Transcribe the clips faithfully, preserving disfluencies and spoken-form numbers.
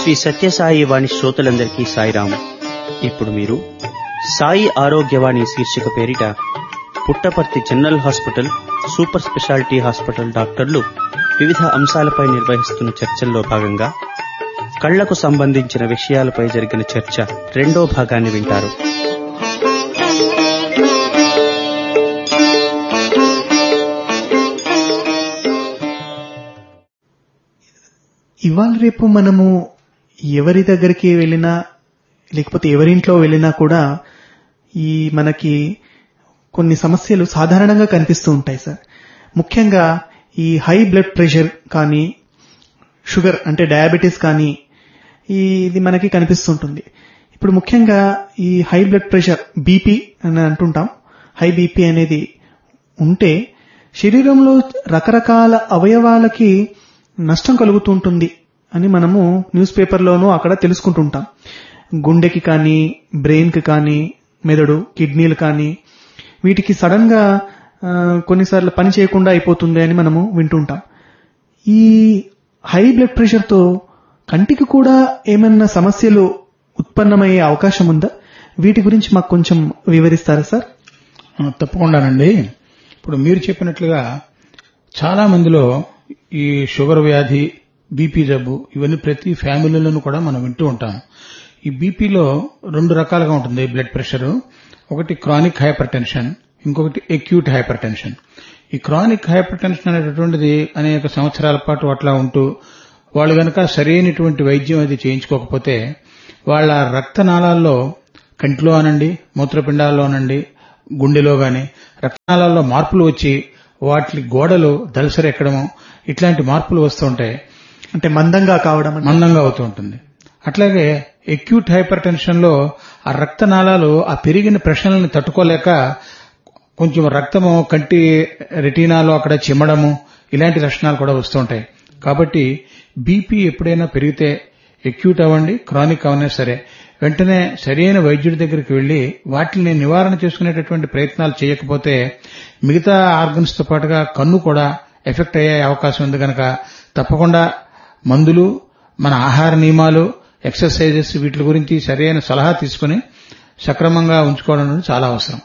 శ్రీ సత్యసాయి వాణి శ్రోతలందరికీ సాయిరాము. ఇప్పుడు మీరు సాయి ఆరోగ్యవాణి శీర్షిక పేరిట Puttaparthi general hospital, super speciality hospital డాక్టర్లు వివిధ అంశాలపై నిర్వహిస్తున్న చర్చల్లో భాగంగా కళ్లకు సంబంధించిన విషయాలపై జరిగిన చర్చ రెండో భాగాన్ని వింటారు. ఇవాళ రేపు మనము ఎవరి దగ్గరికి వెళ్ళినా లేకపోతే ఎవరింట్లో వెళ్ళినా కూడా ఈ మనకి కొన్ని సమస్యలు సాధారణంగా కనిపిస్తూ ఉంటాయి సార్. ముఖ్యంగా ఈ హై బ్లడ్ ప్రెషర్ కానీ, షుగర్ అంటే డయాబెటీస్ కానీ ఇది మనకి కనిపిస్తుంటుంది. ఇప్పుడు ముఖ్యంగా ఈ హై బ్లడ్ ప్రెషర్, బీపీ అని అంటుంటాం, హై బీపీ అనేది ఉంటే శరీరంలో రకరకాల అవయవాలకి నష్టం కలుగుతుంటుంది అని మనము న్యూస్ పేపర్లోనూ అక్కడ తెలుసుకుంటుంటాం. గుండెకి కానీ, బ్రెయిన్కి కానీ, మెదడు, కిడ్నీలు కానీ వీటికి సడన్ గా కొన్నిసార్లు పని చేయకుండా అయిపోతుంది అని మనము వింటుంటాం. ఈ హై బ్లడ్ ప్రెషర్ తో కంటికి కూడా ఏమన్నా సమస్యలు ఉత్పన్నమయ్యే అవకాశం ఉందా? వీటి గురించి మాకు కొంచెం వివరిస్తారా సార్? తప్పకుండానండి. ఇప్పుడు మీరు చెప్పినట్లుగా చాలా మందిలో ఈ షుగర్ వ్యాధి, బీపీ జబ్బు ఇవన్నీ ప్రతి ఫ్యామిలీలోనూ కూడా మనం వింటూ ఉంటాం. ఈ బీపీలో రెండు రకాలుగా ఉంటుంది బ్లడ్ ప్రెషర్. ఒకటి క్రానిక్ హైపర్ టెన్షన్, ఇంకొకటి అక్యూట్ హైపర్ టెన్షన్. ఈ క్రానిక్ హైపర్ టెన్షన్ అనేటటువంటిది అనేక సంవత్సరాల పాటు అట్లా ఉంటూ వాళ్ళు గనక సరైనటువంటి వైద్యం అది చేయించుకోకపోతే వాళ్ళ రక్తనాళాల్లో, కంటిలో అనండి, మూత్రపిండాల్లో అనండి, గుండెలో గాని రక్తనాళాల్లో మార్పులు వచ్చి వాటి గోడలు దలసరెక్కడము ఇట్లాంటి మార్పులు వస్తూ ఉంటాయి. అంటే మందంగా కావడం, మందంగా అవుతూ ఉంటుంది. అట్లాగే అక్యూట్ హైపర్ టెన్షన్ లో ఆ రక్తనాళాలు ఆ పెరిగిన ప్రెషర్లను తట్టుకోలేక కొంచెం రక్తము కంటి రెటీనాలో అక్కడ చిమ్మడము ఇలాంటి లక్షణాలు కూడా వస్తూ ఉంటాయి. కాబట్టి బీపీ ఎప్పుడైనా పెరిగితే అక్యూట్ అవ్వండి, క్రానిక్ అవనా సరే వెంటనే సరైన వైద్యుడి దగ్గరికి వెళ్లి వాటిని నివారణ చేసుకునేటటువంటి ప్రయత్నాలు చేయకపోతే మిగతా ఆర్గన్స్ తో పాటుగా కన్ను కూడా ఎఫెక్ట్ అయ్యే అవకాశం ఉంది. కనుక తప్పకుండా మందులు, మన ఆహార నియమాలు, ఎక్సర్సైజెస్ వీటి గురించి సరైన సలహా తీసుకుని సక్రమంగా ఉంచుకోవడం చాలా అవసరం.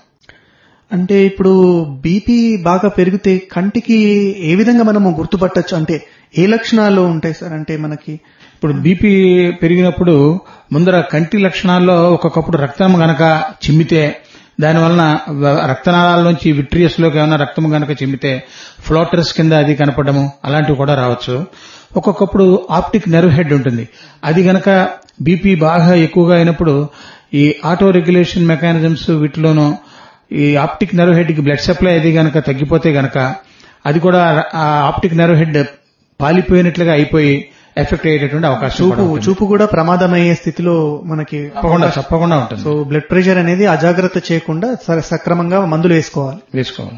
అంటే ఇప్పుడు బీపీ బాగా పెరిగితే కంటికి ఏ విధంగా మనము గుర్తుపట్టచ్చు? అంటే ఏ లక్షణాలు ఉంటాయి సార్? అంటే మనకి ఇప్పుడు బీపీ పెరిగినప్పుడు ముందర కంటి లక్షణాల్లో ఒక్కొక్కప్పుడు రక్తం గనక చిమ్మితే, దానివలన రక్తనాళాల నుంచి విట్రియస్ లోకి ఏమైనా రక్తం గనక చిమ్మితే ఫ్లోటర్స్ కింద అది కనపడము అలాంటివి కూడా రావచ్చు. ఒక్కొక్కప్పుడు ఆప్టిక్ నెర్వ్ హెడ్ ఉంటుంది, అది గనక బీపీ బాగా ఎక్కువగా అయినప్పుడు ఈ ఆటో రెగ్యులేషన్ మెకానిజమ్స్ వీటిలోనూ ఈ ఆప్టిక్ నెర్వ్ హెడ్ కి బ్లడ్ సప్లై అది గనక తగ్గిపోతే గనక అది కూడా ఆ ఆప్టిక్ నెర్వ్ హెడ్ పాలిపోయినట్లుగా అయిపోయి ఎఫెక్ట్ అయ్యేటటువంటి అవకాశం, చూపు చూపు కూడా ప్రమాదమయ్యే స్థితిలో మనకి తప్పకుండా ఉంటుంది. సో బ్లడ్ ప్రెషర్ అనేది అజాగ్రత్త చేయకుండా సక్రమంగా మందులు వేసుకోవాలి వేసుకోవాలి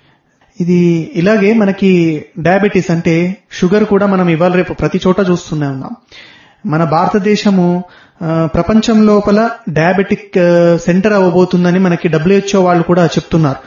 ఇది ఇలాగే మనకి డయాబెటీస్ అంటే షుగర్ కూడా మనం ఇవాళ రేపు ప్రతి చోట చూస్తూనే ఉన్నాం. మన భారతదేశము ప్రపంచం లోపల డయాబెటిక్ సెంటర్ అవ్వబోతుందని మనకి డబ్ల్యూహెచ్ఓ వాళ్ళు కూడా చెప్తున్నారు.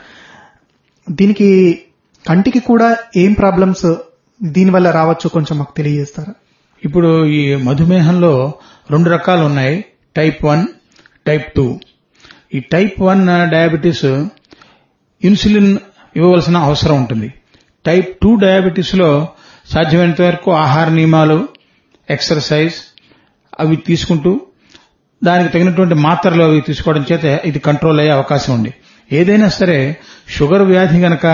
దీనికి కంటికి కూడా ఏం ప్రాబ్లమ్స్ దీనివల్ల రావచ్చు కొంచెం మాకు తెలియజేస్తారా? ఇప్పుడు ఈ మధుమేహంలో రెండు రకాలు ఉన్నాయి, టైప్ వన్, టైప్ టూ. ఈ టైప్ వన్ డయాబెటీస్ ఇన్సులిన్ ఇవ్వవలసిన అవసరం ఉంటుంది. టైప్ టూ డయాబెటీస్ లో సాధ్యమైనంత వరకు ఆహార నియమాలు, ఎక్సర్సైజ్ అవి తీసుకుంటూ దానికి తగినటువంటి మాత్రలు అవి తీసుకోవడం చేత ఇది కంట్రోల్ అయ్యే అవకాశం ఉంది. ఏదైనా సరే షుగర్ వ్యాధి గనక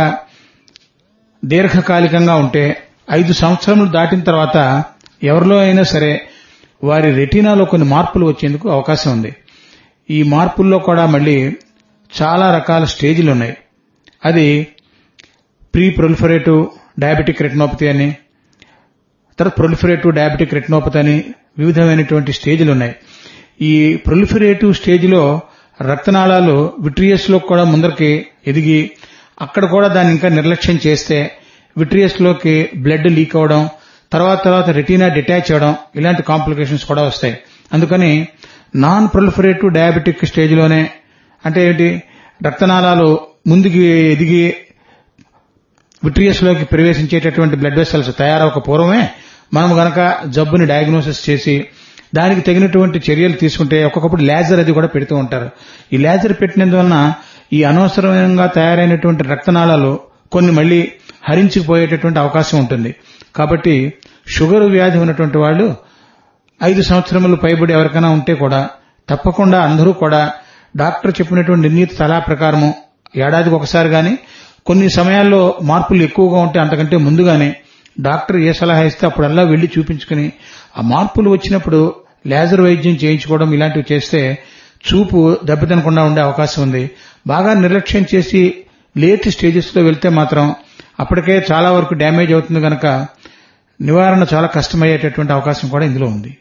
దీర్ఘకాలికంగా ఉంటే ఐదు సంవత్సరములు దాటిన తర్వాత ఎవరిలో అయినా సరే వారి రెటీనాలో కొన్ని మార్పులు వచ్చేందుకు అవకాశం ఉంది. ఈ మార్పుల్లో కూడా మళ్లీ చాలా రకాల స్టేజీలు ఉన్నాయి. అది ప్రీ ప్రొలిఫరేటివ్ డయాబెటిక్ రెటినోపతి అని, తర్వాత ప్రొలిఫరేటివ్ డయాబెటిక్ రెటినోపతి అని వివిధమైనటువంటి స్టేజీలు ఉన్నాయి. ఈ ప్రొలిఫరేటివ్ స్టేజిలో రక్తనాళాలు విట్రియస్ లో కూడా ముందరికి ఎదిగి అక్కడ కూడా దాన్ని ఇంకా నిర్లక్ష్యం చేస్తే విట్రియస్ లోకి బ్లడ్ లీక్ అవడం, తర్వాత తర్వాత రెటీనా డిటాచ్ అవడం ఇలాంటి కాంప్లికేషన్స్ కూడా వస్తాయి. అందుకని నాన్ ప్రొలిఫరేటివ్ డయాబెటిక్ స్టేజ్లోనే, అంటే ఏంటి, రక్తనాళాలు ముందుకి ఎదిగి విట్రియస్ లోకి ప్రవేశించేటటువంటి బ్లడ్ వెసల్స్ తయారవక పూర్వమే మనం గనక జబ్బుని డయాగ్నోసిస్ చేసి దానికి తగినటువంటి చర్యలు తీసుకుంటే ఒక్కొక్కప్పుడు లేజర్ అది కూడా పెడుతూ ఉంటారు. ఈ లేజర్ పెట్టినందువలన ఈ అనవసరంగా తయారైనటువంటి రక్తనాళాలు కొన్ని మళ్లీ హరించుకుపోయేటటువంటి అవకాశం ఉంటుంది. కాబట్టి షుగర్ వ్యాధి ఉన్నటువంటి వాళ్ళు ఐదు సంవత్సరములు పైబడి ఎవరికైనా ఉంటే కూడా తప్పకుండా అందరూ కూడా డాక్టర్ చెప్పినటువంటి నిర్ణీత సలహా ప్రకారము ఏడాదికి ఒకసారి గాని, కొన్ని సమయాల్లో మార్పులు ఎక్కువగా ఉంటే అంతకంటే ముందుగానే డాక్టర్ ఏ సలహా ఇస్తే అప్పుడల్లా వెళ్లి చూపించుకుని ఆ మార్పులు వచ్చినప్పుడు లేజర్ వైద్యం చేయించుకోవడం ఇలాంటివి చేస్తే చూపు దెబ్బతినకుండా ఉండే అవకాశం ఉంది. బాగా నిర్లక్ష్యం చేసి లేట్ స్టేజెస్ లో వెళ్తే మాత్రం అప్పటికే చాలా వరకు డ్యామేజ్ అవుతుంది కనుక నివారణ చాలా కష్టమయ్యేటటువంటి అవకాశం కూడా ఇందులో ఉంది.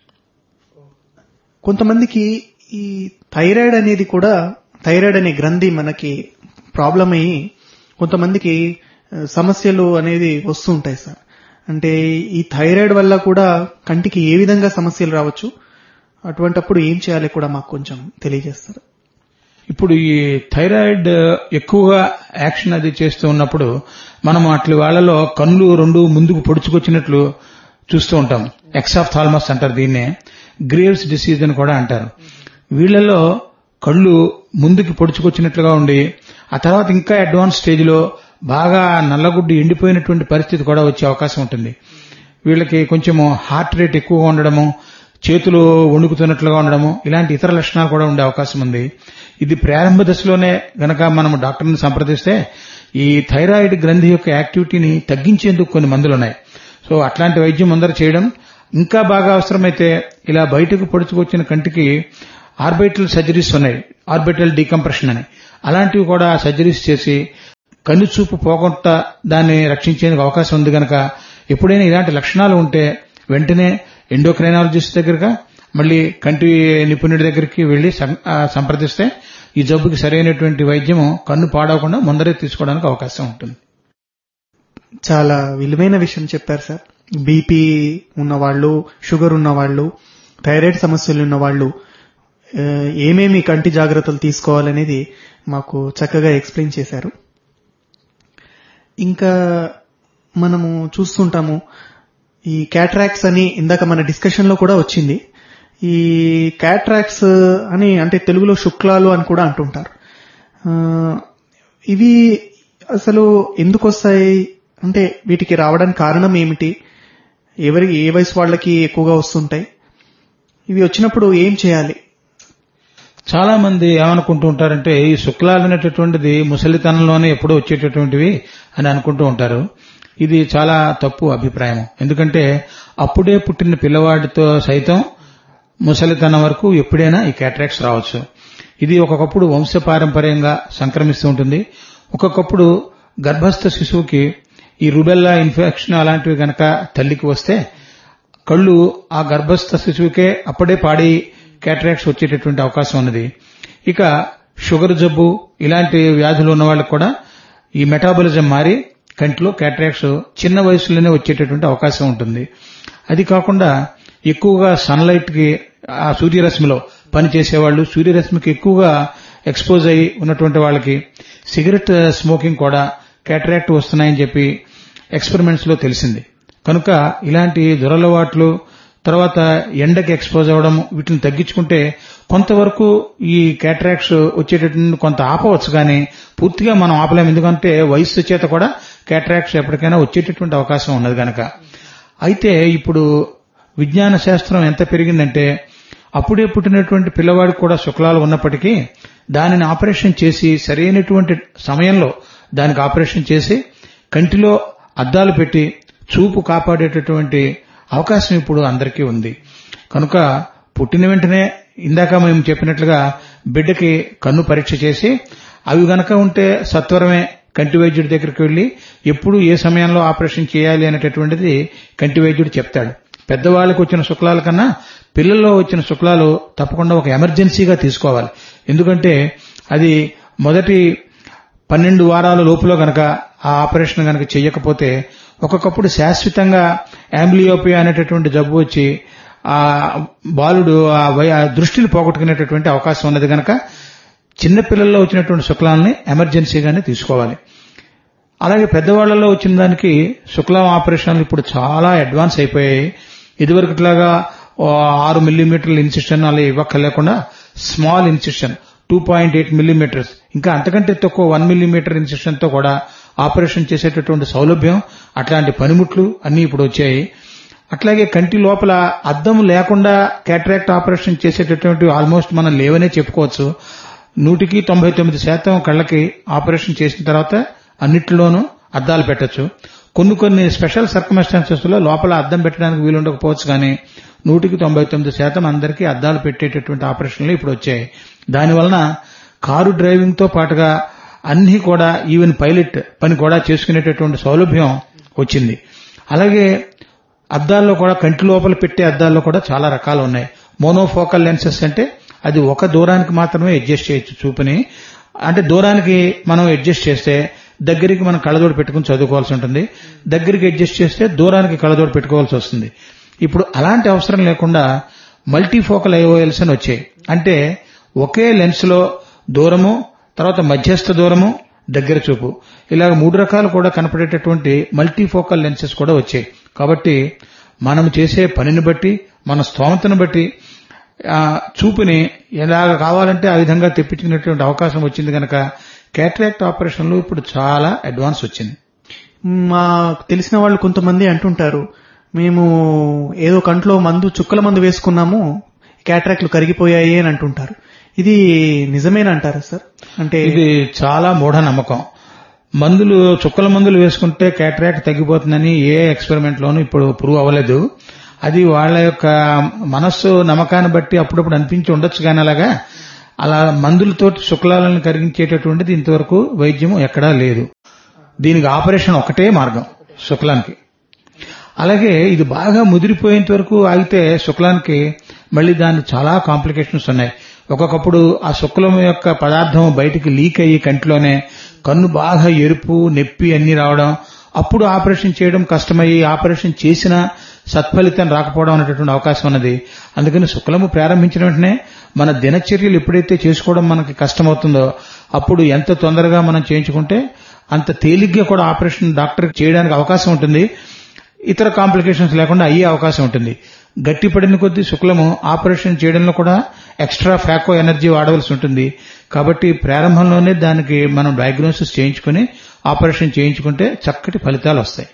కొంతమందికి ఈ థైరాయిడ్ అనేది కూడా, థైరాయిడ్ అనే గ్రంథి మనకి ప్రాబ్లం అయ్యి కొంతమందికి సమస్యలు అనేది వస్తూ ఉంటాయి సార్. అంటే ఈ థైరాయిడ్ వల్ల కూడా కంటికి ఏ విధంగా సమస్యలు రావచ్చు, అటువంటప్పుడు ఏం చేయాలి కూడా మాకు కొంచెం తెలియజేస్తారు. ఇప్పుడు ఈ థైరాయిడ్ ఎక్కువగా యాక్షన్ అది చేస్తూ ఉన్నప్పుడు మనం అట్ల వాళ్ళలో కళ్ళు రెండు ముందుకు పొడుచుకొచ్చినట్లు చూస్తూ ఉంటాం. ఎక్సాఫ్థాల్మస్ అంటారు దీన్నే, గ్రేవ్స్ డిసీజ్ అని కూడా అంటారు. వీళ్లలో కళ్ళు ముందుకు పొడుచుకొచ్చినట్లుగా ఉండి ఆ తర్వాత ఇంకా అడ్వాన్స్ స్టేజ్ లో బాగా నల్లగుడ్డు ఎండిపోయినటువంటి పరిస్థితి కూడా వచ్చే అవకాశం ఉంటుంది. వీళ్ళకి కొంచెం హార్ట్ రేట్ ఎక్కువగా ఉండడము, చేతులు వణుకుతున్నట్లుగా ఉండడము, ఇలాంటి ఇతర లక్షణాలు కూడా ఉండే అవకాశం ఉంది. ఇది ప్రారంభ దశలోనే గనక మనం డాక్టర్ని సంప్రదిస్తే ఈ థైరాయిడ్ గ్రంథి యొక్క యాక్టివిటీని తగ్గించేందుకు కొన్ని మందులున్నాయి. సో అట్లాంటి వైద్యం ముందర చేయడం, ఇంకా బాగా అవసరమైతే ఇలా బయటకు పొడుచుకొచ్చిన కంటికి ఆర్బిటల్ సర్జరీస్ ఉన్నాయి, ఆర్బిటల్ డీకంప్రెషన్ అని, అలాంటివి కూడా సర్జరీస్ చేసి కన్ను చూపు పోకుండా దాన్ని రక్షించేందుకు అవకాశం ఉంది కనుక ఎప్పుడైనా ఇలాంటి లక్షణాలు ఉంటే వెంటనే ఎండోక్రైనాలజిస్ట్ దగ్గరగా మళ్లీ కంటి నిపుణుడి దగ్గరికి వెళ్లి సంప్రదిస్తే ఈ జబ్బుకి సరైనటువంటి వైద్యము కన్ను పాడవకుండా ముందరే తీసుకోవడానికి అవకాశం ఉంటుంది. చాలా విలువైన విషయం చెప్పారు సార్. బీపీ ఉన్నవాళ్లు, షుగర్ ఉన్నవాళ్లు, థైరాయిడ్ సమస్యలు ఉన్నవాళ్లు ఏమేమి కంటి జాగ్రత్తలు తీసుకోవాలనేది మాకు చక్కగా ఎక్స్ప్లెయిన్ చేశారు. ఇంకా మనము చూస్తుంటాము ఈ క్యాట్రాక్ట్స్ అని ఇందాక మన డిస్కషన్ లో కూడా వచ్చింది. ఈ క్యాట్రాక్ట్స్ అని అంటే తెలుగులో శుక్లాలు అని కూడా అంటుంటారు. ఇవి అసలు ఎందుకు వస్తాయి, అంటే వీటికి రావడానికి కారణం ఏమిటి, ఎవరి ఏ వయసు వాళ్ళకి ఎక్కువగా వస్తుంటాయి, ఇవి వచ్చినప్పుడు ఏం చేయాలి? చాలా మంది ఏమనుకుంటూ ఉంటారంటే ఈ శుక్లాలు అనేటటువంటిది ముసలితనంలోనే ఎప్పుడూ వచ్చేటటువంటివి అని అనుకుంటూ ఉంటారు. ఇది చాలా తప్పు అభిప్రాయం. ఎందుకంటే అప్పుడే పుట్టిన పిల్లవాడితో సైతం ముసలితనం వరకు ఎప్పుడైనా ఈ క్యాట్రాక్ట్స్ రావచ్చు. ఇది ఒక్కొక్కప్పుడు వంశపారంపర్యంగా సంక్రమిస్తూ ఉంటుంది. ఒక్కొక్కప్పుడు గర్భస్థ శిశువుకి ఈ రుబెల్లా ఇన్ఫెక్షన్ అలాంటివి గనక తల్లికి వస్తే కళ్ళు ఆ గర్భస్థ శిశువుకే అప్పుడే పాడి క్యాట్రాక్ట్స్ వచ్చేటటువంటి అవకాశం ఉన్నది. ఇక షుగర్ జబ్బు ఇలాంటి వ్యాధులు ఉన్న వాళ్ళకు కూడా ఈ మెటాబాలిజం మారి కంటిలో క్యాట్రాక్ట్స్ చిన్న వయసులోనే వచ్చేటటువంటి అవకాశం ఉంటుంది. అది కాకుండా ఎక్కువగా సన్లైట్ కి, ఆ సూర్యరశ్మిలో పనిచేసేవాళ్లు, సూర్యరశ్మికి ఎక్కువగా ఎక్స్పోజ్ అయి ఉన్నటువంటి వాళ్ళకి సిగరెట్ స్మోకింగ్ కూడా క్యాట్రాక్ట్ వస్తున్నాయని చెప్పి ఎక్స్పెరిమెంట్స్ లో తెలిసింది. కనుక ఇలాంటి దురలవాట్లు, తర్వాత ఎండకి ఎక్స్పోజ్ అవ్వడం, వీటిని తగ్గించుకుంటే కొంతవరకు ఈ క్యాట్రాక్ట్స్ వచ్చేటటువంటి కొంత ఆపవచ్చు, కానీ పూర్తిగా మనం ఆపలేము. ఎందుకంటే వయస్సు చేత కూడా క్యాట్రాక్ట్స్ ఎప్పటికైనా వచ్చేటటువంటి అవకాశం ఉన్నది కనుక. అయితే ఇప్పుడు విజ్ఞాన శాస్త్రం ఎంత పెరిగిందంటే అప్పుడే పుట్టినటువంటి పిల్లవాడికి కూడా శుక్లాలు ఉన్నప్పటికీ దానిని ఆపరేషన్ చేసి సరైనటువంటి సమయంలో దానికి ఆపరేషన్ చేసి కంటిలో అద్దాలు పెట్టి చూపు కాపాడేటటువంటి అవకాశం ఇప్పుడు అందరికీ ఉంది. కనుక పుట్టిన వెంటనే ఇందాక మేము చెప్పినట్లుగా బిడ్డకి కన్ను పరీక్ష చేసి అవి గనక ఉంటే సత్వరమే కంటి వైద్యుడి దగ్గరికి వెళ్లి ఎప్పుడు ఏ సమయంలో ఆపరేషన్ చేయాలి అనేటటువంటిది కంటి వైద్యుడు చెప్తాడు. పెద్దవాళ్ళకి వచ్చిన శుక్లాల కన్నా పిల్లల్లో వచ్చిన శుక్లాలు తప్పకుండా ఒక ఎమర్జెన్సీగా తీసుకోవాలి. ఎందుకంటే అది మొదటి పన్నెండు వారాల లోపులో గనక ఆ ఆపరేషన్ గనక చేయకపోతే ఒక్కొక్కప్పుడు శాశ్వతంగా యాంబ్లియోపియా అనేటటువంటి జబ్బు వచ్చి ఆ బాలుడు ఆ దృష్టిని పోగొట్టుకునేటటువంటి అవకాశం ఉన్నది కనుక చిన్నపిల్లల్లో వచ్చినటువంటి శుక్లాలని ఎమర్జెన్సీగానే తీసుకోవాలి. అలాగే పెద్దవాళ్లలో వచ్చిన దానికి శుక్లం ఆపరేషన్లు ఇప్పుడు చాలా అడ్వాన్స్ అయిపోయాయి. ఇదివరకులాగా ఆరు మిల్లీమీటర్ల ఇన్సిషన్ అలా ఇవ్వక్కర్లేకుండా small incision two point eight millimetres ఇంకా అంతకంటే తక్కువ వన్ మిల్లీమీటర్ ఇన్సిషన్ తో కూడా ఆపరేషన్ చేసేటటువంటి సౌలభ్యం, అట్లాంటి పనిముట్లు అన్ని ఇప్పుడు వచ్చాయి. అట్లాగే కంటి లోపల అద్దం లేకుండా క్యాటరాక్ట్ ఆపరేషన్ చేసేటటువంటి ఆల్మోస్ట్ మనం లేవనే చెప్పుకోవచ్చు. నూటికి తొంభై తొమ్మిది శాతం కళ్ళకి ఆపరేషన్ చేసిన తర్వాత అన్నిటిలోనూ అద్దాలు పెట్టచ్చు. కొన్ని కొన్ని స్పెషల్ సర్కమ్స్టాన్సెస్ లో లోపల అద్దం పెట్టడానికి వీలుండకపోవచ్చు, కానీ నూటికి తొంభై తొమ్మిది శాతం అందరికీ అద్దాలు పెట్టేటటువంటి ఆపరేషన్లు ఇప్పుడు వచ్చాయి. దానివలన కారు డ్రైవింగ్ తో పాటుగా అన్ని కూడా ఈవెన్ పైలట్ పని కూడా చేసుకునేటటువంటి సౌలభ్యం వచ్చింది. అలాగే అద్దాల్లో కూడా కంటి లోపల పెట్టే అద్దాల్లో కూడా చాలా రకాలు ఉన్నాయి. మోనోఫోకల్ లెన్సెస్ అంటే అది ఒక దూరానికి మాత్రమే అడ్జస్ట్ చేయొచ్చు చూపుని. అంటే దూరానికి మనం అడ్జస్ట్ చేస్తే దగ్గరికి మనం కళ్ళజోడు పెట్టుకుని చదువుకోవాల్సి ఉంటుంది, దగ్గరికి అడ్జస్ట్ చేస్తే దూరానికి కళ్ళజోడు పెట్టుకోవాల్సి వస్తుంది. ఇప్పుడు అలాంటి అవసరం లేకుండా మల్టీఫోకల్ ఐఓఎల్స్ అని వచ్చాయి. అంటే ఒకే లెన్స్ లో దూరము, తర్వాత మధ్యస్థ దూరము, దగ్గర చూపు, ఇలాగ మూడు రకాలు కూడా కనపడేటటువంటి మల్టీఫోకల్ లెన్సెస్ కూడా వచ్చాయి. కాబట్టి మనం చేసే పనిని బట్టి, మన స్తోమతను బట్టి చూపుని ఎలాగ కావాలంటే ఆ విధంగా తెప్పించుకునేటువంటి అవకాశం వచ్చింది కనుక క్యాటరాక్ట్ ఆపరేషన్లు ఇప్పుడు చాలా అడ్వాన్స్ వచ్చింది. మా తెలిసిన వాళ్ళు కొంతమంది అంటుంటారు, మేము ఏదో కంట్లో మందు చుక్కల మందు వేసుకున్నాము, క్యాటరాక్ట్లు కరిగిపోయాయి అని అంటుంటారు. ఇది నిజమేనంటారా సార్? అంటే ఇది చాలా మూఢ నమ్మకం. మందులు చుక్కల మందులు వేసుకుంటే క్యాటరాక్ట్ తగ్గిపోతుందని ఏ ఎక్స్పెరిమెంట్ లోనూ ఇప్పుడు ప్రూవ్ అవ్వలేదు. అది వాళ్ళ యొక్క మనస్సు నమ్మకాన్ని బట్టి అప్పుడప్పుడు అనిపించి ఉండొచ్చు, కానీ అలాగా అలా మందులతో శుక్లాలను కరిగించేటటువంటిది ఇంతవరకు వైద్యం ఎక్కడా లేదు. దీనికి ఆపరేషన్ ఒకటే మార్గం శుక్లానికి. అలాగే ఇది బాగా ముదిరిపోయేంత వరకు ఆగితే శుక్లానికి మళ్లీ దాని చాలా కాంప్లికేషన్స్ ఉన్నాయి. ఒక్కొక్కప్పుడు ఆ శుక్లం యొక్క పదార్థం బయటికి లీక్ అయ్యి కంటిలోనే కన్ను బాగా ఎరుపు, నొప్పి అన్ని రావడం, అప్పుడు ఆపరేషన్ చేయడం కష్టమయ్యి ఆపరేషన్ చేసినా సత్ఫలితం రాకపోవడం అనేటటువంటి అవకాశం ఉన్నది. అందుకని శుక్లము ప్రారంభించిన వెంటనే మన దినచర్యలు ఎప్పుడైతే చేసుకోవడం మనకి కష్టమవుతుందో అప్పుడు ఎంత తొందరగా మనం చేయించుకుంటే అంత తేలిగ్గా కూడా ఆపరేషన్ డాక్టర్ చేయడానికి అవకాశం ఉంటుంది. ఇతర కాంప్లికేషన్స్ లేకుండా అయ్యే అవకాశం ఉంటుంది. గట్టిపడిన కొద్దీ శుక్లము ఆపరేషన్ చేయడంలో కూడా ఎక్స్ట్రా ఫ్యాకో ఎనర్జీ వాడవలసి ఉంటుంది. కాబట్టి ప్రారంభంలోనే దానికి మనం డయాగ్నోసిస్ చేయించుకుని ఆపరేషన్ చేయించుకుంటే చక్కటి ఫలితాలు వస్తాయి.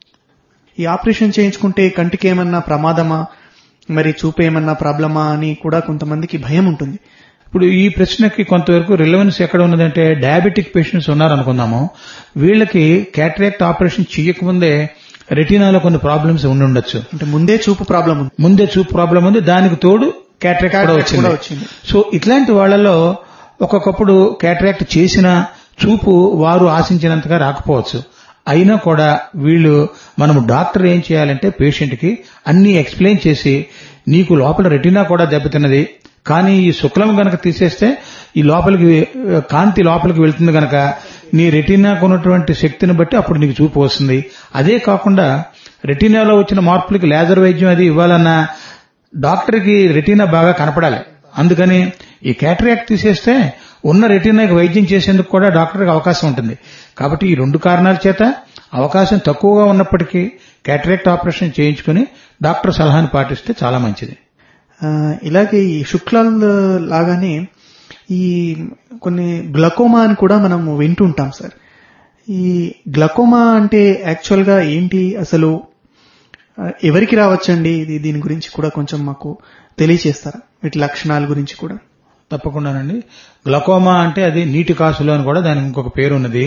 ఈ ఆపరేషన్ చేయించుకుంటే కంటికి ఏమన్నా ప్రమాదమా, మరి చూపు ఏమన్నా ప్రాబ్లమా అని కూడా కొంతమందికి భయం ఉంటుంది. ఇప్పుడు ఈ ప్రశ్నకి కొంతవరకు రిలవెన్స్ ఎక్కడ ఉన్నదంటే డయాబెటిక్ పేషెంట్స్ ఉన్నారనుకుందాము, వీళ్ళకి క్యాటరాక్ట్ ఆపరేషన్ చేయకముందే రెటీనాలో కొన్ని ప్రాబ్లమ్స్ ఉండి ఉండొచ్చు. అంటే ముందే చూపు ప్రాబ్లం ఉంది, ముందే చూపు ప్రాబ్లం ఉంది, దానికి తోడు క్యాటరాక్ట్ కూడా వచ్చింది. సో ఇట్లాంటి వాళ్లలో ఒక్కొక్కప్పుడు క్యాటరాక్ట్ చేసిన చూపు వారు ఆశించినంతగా రాకపోవచ్చు. అయినా కూడా వీళ్ళు మనం డాక్టర్ ఏం చేయాలంటే పేషెంట్ కి అన్ని ఎక్స్ప్లెయిన్ చేసి, నీకు లోపల రెటీనా కూడా దెబ్బతిన్నది, కానీ ఈ శుక్లం గనక తీసేస్తే ఈ లోపలికి కాంతి లోపలికి వెళ్తుంది గనక నీ రెటీనాకు ఉన్నటువంటి శక్తిని బట్టి అప్పుడు నీకు చూపు వస్తుంది. అదే కాకుండా రెటీనాలో వచ్చిన మార్పులకి లేజర్ వైద్యం అది ఇవ్వాలన్నా డాక్టర్కి రెటీనా బాగా కనపడాలి. అందుకని ఈ క్యాటరాక్ట్ తీసేస్తే ఉన్న రెటీనాకి వైద్యం చేసేందుకు కూడా డాక్టర్కి అవకాశం ఉంటుంది. కాబట్టి ఈ రెండు కారణాల చేత అవకాశం తక్కువగా ఉన్నప్పటికీ క్యాటరాక్ట్ ఆపరేషన్ చేయించుకుని డాక్టర్ సలహాను పాటిస్తే చాలా మంచిది. ఇలాగే ఈ శుక్లాల లాగానే ఈ కొన్ని గ్లకోమా అని కూడా మనం వింటుంటాం సార్. ఈ గ్లకోమా అంటే యాక్చువల్ గా ఏంటి, అసలు ఎవరికి రావచ్చండి, ఇది దీని గురించి కూడా కొంచెం మాకు తెలియచేస్తారా, వీటి లక్షణాల గురించి కూడా? తప్పకుండానండి. గ్లకోమా అంటే అది నీటి కాసులు అని కూడా దానికి ఇంకొక పేరు ఉన్నది.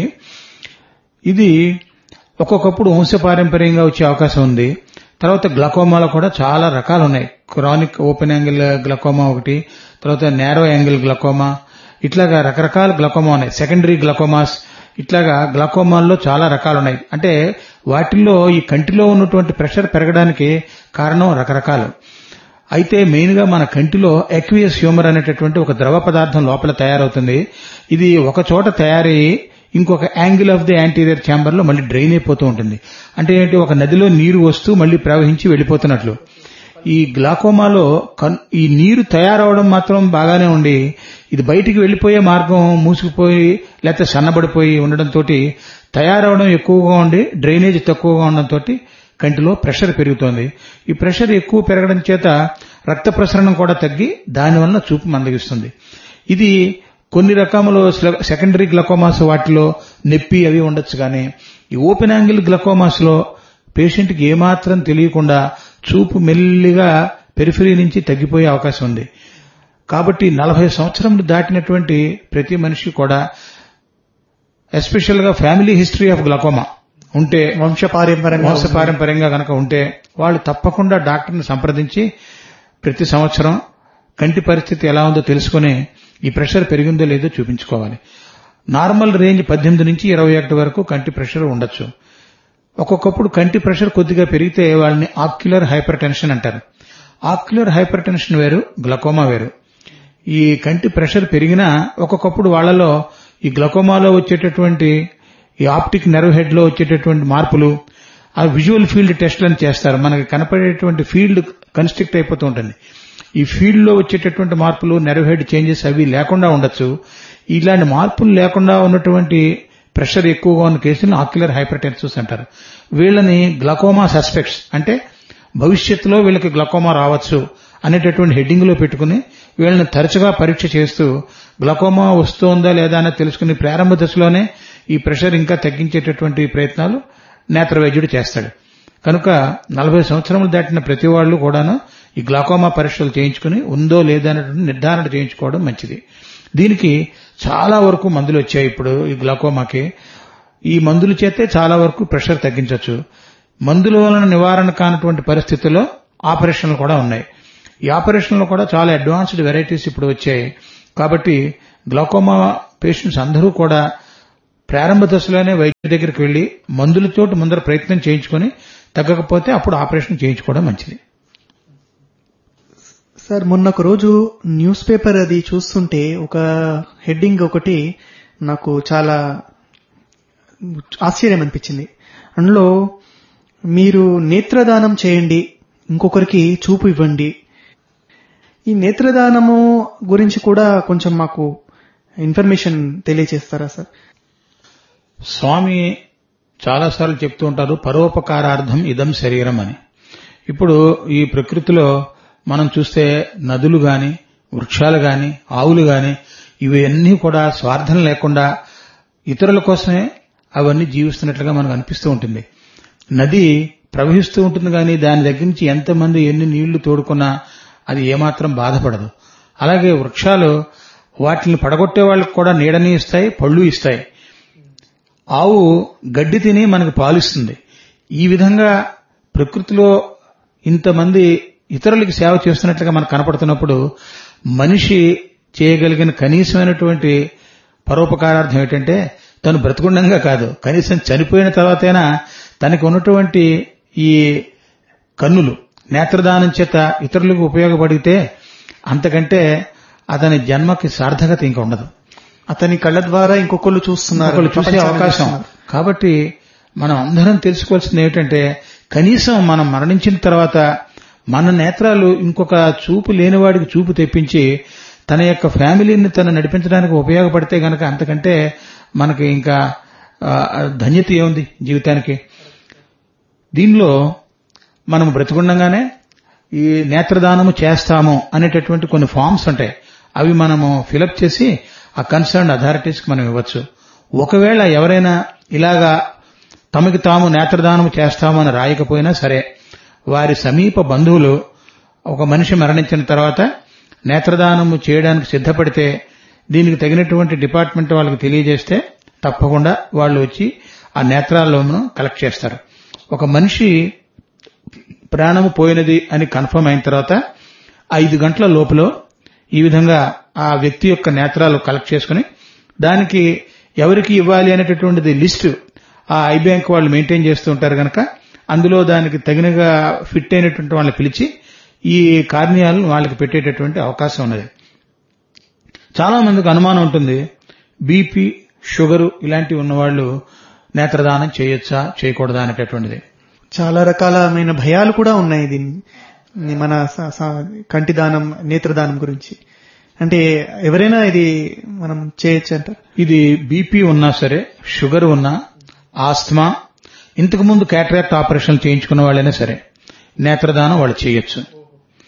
ఇది ఒక్కొక్కప్పుడు వంశపారంపర్యంగా వచ్చే అవకాశం ఉంది. తర్వాత గ్లకోమాలో కూడా చాలా రకాలు ఉన్నాయి. క్రానిక్ ఓపెన్ యాంగిల్ గ్లకోమా ఒకటి, తర్వాత నేరో యాంగిల్ గ్లకోమా, ఇట్లాగా రకరకాల గ్లకోమా ఉన్నాయి. సెకండరీ గ్లకోమాస్, ఇట్లాగా గ్లకోమాల్లో చాలా రకాలు ఉన్నాయి. అంటే వాటిల్లో ఈ కంటిలో ఉన్నటువంటి ప్రెషర్ పెరగడానికి కారణం రకరకాలు. అయితే మెయిన్ గా మన కంటిలో ఎక్వియస్ హ్యూమర్ అనేటటువంటి ఒక ద్రవ పదార్థం లోపల తయారవుతుంది. ఇది ఒక చోట తయారయ్యి ఇంకొక angle of the anterior chamber లో మళ్ళీ డ్రైన్ అయిపోతూ ఉంటుంది. అంటే ఏంటి, ఒక నదిలో నీరు వస్తూ మళ్ళీ ప్రవహించి వెళ్లిపోతున్నట్లు. ఈ గ్లాకోమాలో ఈ నీరు తయారవడం మాత్రం బాగానే ఉండి ఇది బయటికి వెళ్లిపోయే మార్గం మూసుకుపోయి లేకపోతే సన్నబడిపోయి ఉండడంతో తయారవడం ఎక్కువగా ఉండి డ్రైనేజ్ తక్కువగా ఉండడంతో కంటిలో ప్రెషర్ పెరుగుతోంది. ఈ ప్రెషర్ ఎక్కువ పెరగడం చేత రక్త ప్రసరణం కూడా తగ్గి దానివల్ల చూపు మందగిస్తుంది. ఇది కొన్ని రకములు సెకండరీ గ్లకోమాస్ వాటిలో నొప్పి అవి ఉండొచ్చు, కానీ ఈ ఓపెన్ యాంగిల్ గ్లకోమాస్ లో పేషెంట్ కి ఏమాత్రం తెలియకుండా చూపు మెల్లిగా పెరిఫరీ నుంచి తగ్గిపోయే అవకాశం ఉంది. కాబట్టి నలభై సంవత్సరములు దాటినటువంటి ప్రతి మనిషి కూడా ఎస్పెషల్ గా ఫ్యామిలీ హిస్టరీ ఆఫ్ గ్లకోమా ఉంటే, వంశపారంపర్యంగా వంశపారంపర్యంగా కనుక ఉంటే వాళ్ళు తప్పకుండా డాక్టర్ని సంప్రదించి ప్రతి సంవత్సరం కంటి పరిస్థితి ఎలా ఉందో తెలుసుకుని ఈ ప్రెషర్ పెరిగిందో లేదో చూపించుకోవాలి. నార్మల్ రేంజ్ పద్దెనిమిది నుంచి ఇరవై ఒకటి వరకు కంటి ప్రెషర్ ఉండొచ్చు. ఒక్కొక్కప్పుడు కంటి ప్రెషర్ కొద్దిగా పెరిగితే వాళ్ళని ఆక్యులర్ హైపర్ టెన్షన్ అంటారు. ఆక్యులర్ హైపర్ టెన్షన్ వేరు, గ్లకోమా వేరు. ఈ కంటి ప్రెషర్ పెరిగినా ఒక్కొక్కప్పుడు వాళ్లలో ఈ గ్లకోమాలో వచ్చేటటువంటి ఈ ఆప్టిక్ నెర్వ్ హెడ్ లో వచ్చేటటువంటి మార్పులు ఆ విజువల్ ఫీల్డ్ టెస్ట్లను చేస్తారు. మనకి కనపడేటువంటి ఫీల్డ్ కన్స్ట్రిక్ట్ అయిపోతూ ఉంటుంది. ఈ ఫీల్డ్ లో వచ్చేటటువంటి మార్పులు, నెర్వ్ హెడ్ చేంజెస్ అవి లేకుండా ఉండొచ్చు. ఇలాంటి మార్పులు లేకుండా ఉన్నటువంటి ప్రెషర్ ఎక్కువగా ఉన్న కేసులను ఆక్యులర్ హైపర్ టెన్సిస్ అంటారు. వీళ్ళని గ్లకోమా సస్పెక్ట్స్ అంటే భవిష్యత్తులో వీళ్ళకి గ్లకోమా రావచ్చు అనేటటువంటి హెడ్డింగ్ లో పెట్టుకుని వీళ్ళని తరచుగా పరీక్ష చేస్తూ గ్లకోమా వస్తోందా లేదా అని తెలుసుకుని ప్రారంభ దశలోనే ఈ ప్రెషర్ ఇంకా తగ్గించేటటువంటి ప్రయత్నాలు నేత్ర వైద్యుడు చేస్తాడు. కనుక నలభై సంవత్సరములు దాటిన ప్రతి వాళ్ళు కూడాను ఈ గ్లకోమా పరీక్షలు చేయించుకుని ఉందో లేదా అనేటువంటి నిర్ధారణ చేయించుకోవడం మంచిది. దీనికి చాలా వరకు మందులు వచ్చాయి ఇప్పుడు ఈ గ్లకోమాకి. ఈ మందుల చేతే చాలా వరకు ప్రెషర్ తగ్గించవచ్చు. మందుల వలన నివారణ కానటువంటి పరిస్థితుల్లో ఆపరేషన్లు కూడా ఉన్నాయి. ఈ ఆపరేషన్లు కూడా చాలా అడ్వాన్స్డ్ వెరైటీస్ ఇప్పుడు వచ్చాయి. కాబట్టి గ్లకోమా పేషెంట్స్ అందరూ కూడా ప్రారంభ దశలోనే వైద్యుడి దగ్గరికి వెళ్లి మందులతో ముందర ప్రయత్నం చేయించుకుని తగ్గకపోతే అప్పుడు ఆపరేషన్ చేయించుకోవడం మంచిది. సార్, మొన్న ఒక రోజు న్యూస్ పేపర్ అది చూస్తుంటే ఒక హెడ్డింగ్ ఒకటి నాకు చాలా ఆశ్చర్యం అనిపించింది. అందులో మీరు నేత్రదానం చేయండి, ఇంకొకరికి చూపు ఇవ్వండి. ఈ నేత్రదానము గురించి కూడా కొంచెం మాకు ఇన్ఫర్మేషన్ తెలియజేస్తారా సార్? స్వామి చాలాసార్లు చెప్తూ ఉంటారు, పరోపకారార్థం ఇదం శరీరం అని. ఇప్పుడు ఈ ప్రకృతిలో మనం చూస్తే నదులు గాని, వృక్షాలు గాని, ఆవులు గాని ఇవన్నీ కూడా స్వార్థం లేకుండా ఇతరుల కోసమే అవన్నీ జీవిస్తున్నట్లుగా మనకు అనిపిస్తూ ఉంటుంది. నది ప్రవహిస్తూ ఉంటుంది కానీ దాని దగ్గర నుంచి ఎంతమంది ఎన్ని నీళ్లు తోడుకున్నా అది ఏమాత్రం బాధపడదు. అలాగే వృక్షాలు వాటిని పడగొట్టే వాళ్ళకు కూడా నీడని ఇస్తాయి, పళ్ళు ఇస్తాయి. ఆవు గడ్డి తిని మనకు పాలిస్తుంది. ఈ విధంగా ప్రకృతిలో ఇంతమంది ఇతరులకి సేవ చేస్తున్నట్లుగా మనకు కనపడుతున్నప్పుడు మనిషి చేయగలిగిన కనీసమైనటువంటి పరోపకారార్థం ఏంటంటే తను బ్రతుకుండంగా కాదు, కనీసం చనిపోయిన తర్వాతైనా తనకు ఉన్నటువంటి ఈ కన్నులు నేత్రదానం చేత ఇతరులకు ఉపయోగపడితే అంతకంటే అతని జన్మకి సార్థకత ఇంకా ఉండదు. అతని కళ్ళ ద్వారా ఇంకొకళ్ళు చూస్తున్నారు, ఒకళ్ళు చూసే అవకాశం. కాబట్టి మనం అందరం తెలుసుకోవాల్సింది ఏమిటంటే కనీసం మనం మరణించిన తర్వాత మన నేత్రాలు ఇంకొక చూపు లేనివాడికి చూపు తెప్పించి తన యొక్క ఫ్యామిలీని తను నడిపించడానికి ఉపయోగపడితే గనక అంతకంటే మనకి ఇంకా ధన్యత ఏముంది జీవితానికి. దీనిలో మనం బ్రతికుండగానే ఈ నేత్రదానము చేస్తాము అనేటటువంటి కొన్ని ఫామ్స్ ఉంటాయి. అవి మనము ఫిలప్ చేసి ఆ కన్సర్న్ అథారిటీస్ కి మనం ఇవ్వచ్చు. ఒకవేళ ఎవరైనా ఇలాగా తమకి తాము నేత్రదానం చేస్తామని రాయకపోయినా సరే వారి సమీప బంధువులు ఒక మనిషి మరణించిన తర్వాత నేత్రదానము చేయడానికి సిద్ధపడితే దీనికి తగినటువంటి డిపార్ట్మెంట్ వాళ్ళకి తెలియజేస్తే తప్పకుండా వాళ్ళు వచ్చి ఆ నేత్రాలను కలెక్ట్ చేస్తారు. ఒక మనిషి ప్రాణము పోయినది అని కన్ఫర్మ్ అయిన తర్వాత ఐదు గంటల లోపల ఈ విధంగా ఆ వ్యక్తి యొక్క నేత్రాలు కలెక్ట్ చేసుకుని దానికి ఎవరికి ఇవ్వాలి అనేటటువంటిది లిస్టు ఆ ఐ బ్యాంక్ వాళ్ళు మెయింటైన్ చేస్తూ ఉంటారు కనుక అందులో దానికి తగినగా ఫిట్ అయినటువంటి వాళ్ళని పిలిచి ఈ కార్నియాలను వాళ్ళకి పెట్టేటటువంటి అవకాశం ఉన్నది. చాలా మందికి అనుమానం ఉంటుంది, బీపీ, షుగరు ఇలాంటివి ఉన్నవాళ్లు నేత్రదానం చేయొచ్చా చేయకూడదా అనేటటువంటిది. చాలా రకాలమైన భయాలు కూడా ఉన్నాయి దీన్ని మన కంటి దానం, నేత్రదానం గురించి. అంటే ఎవరైనా ఇది మనం చేయొచ్చు అంటారు? ఇది బీపీ ఉన్నా సరే, షుగర్ ఉన్నా, ఆస్తమా, ఇంతకు ముందు క్యాటరాక్ట్ ఆపరేషన్ చేయించుకున్న వాళ్ళైనా సరే నేత్రదానం వాళ్ళు చేయొచ్చు.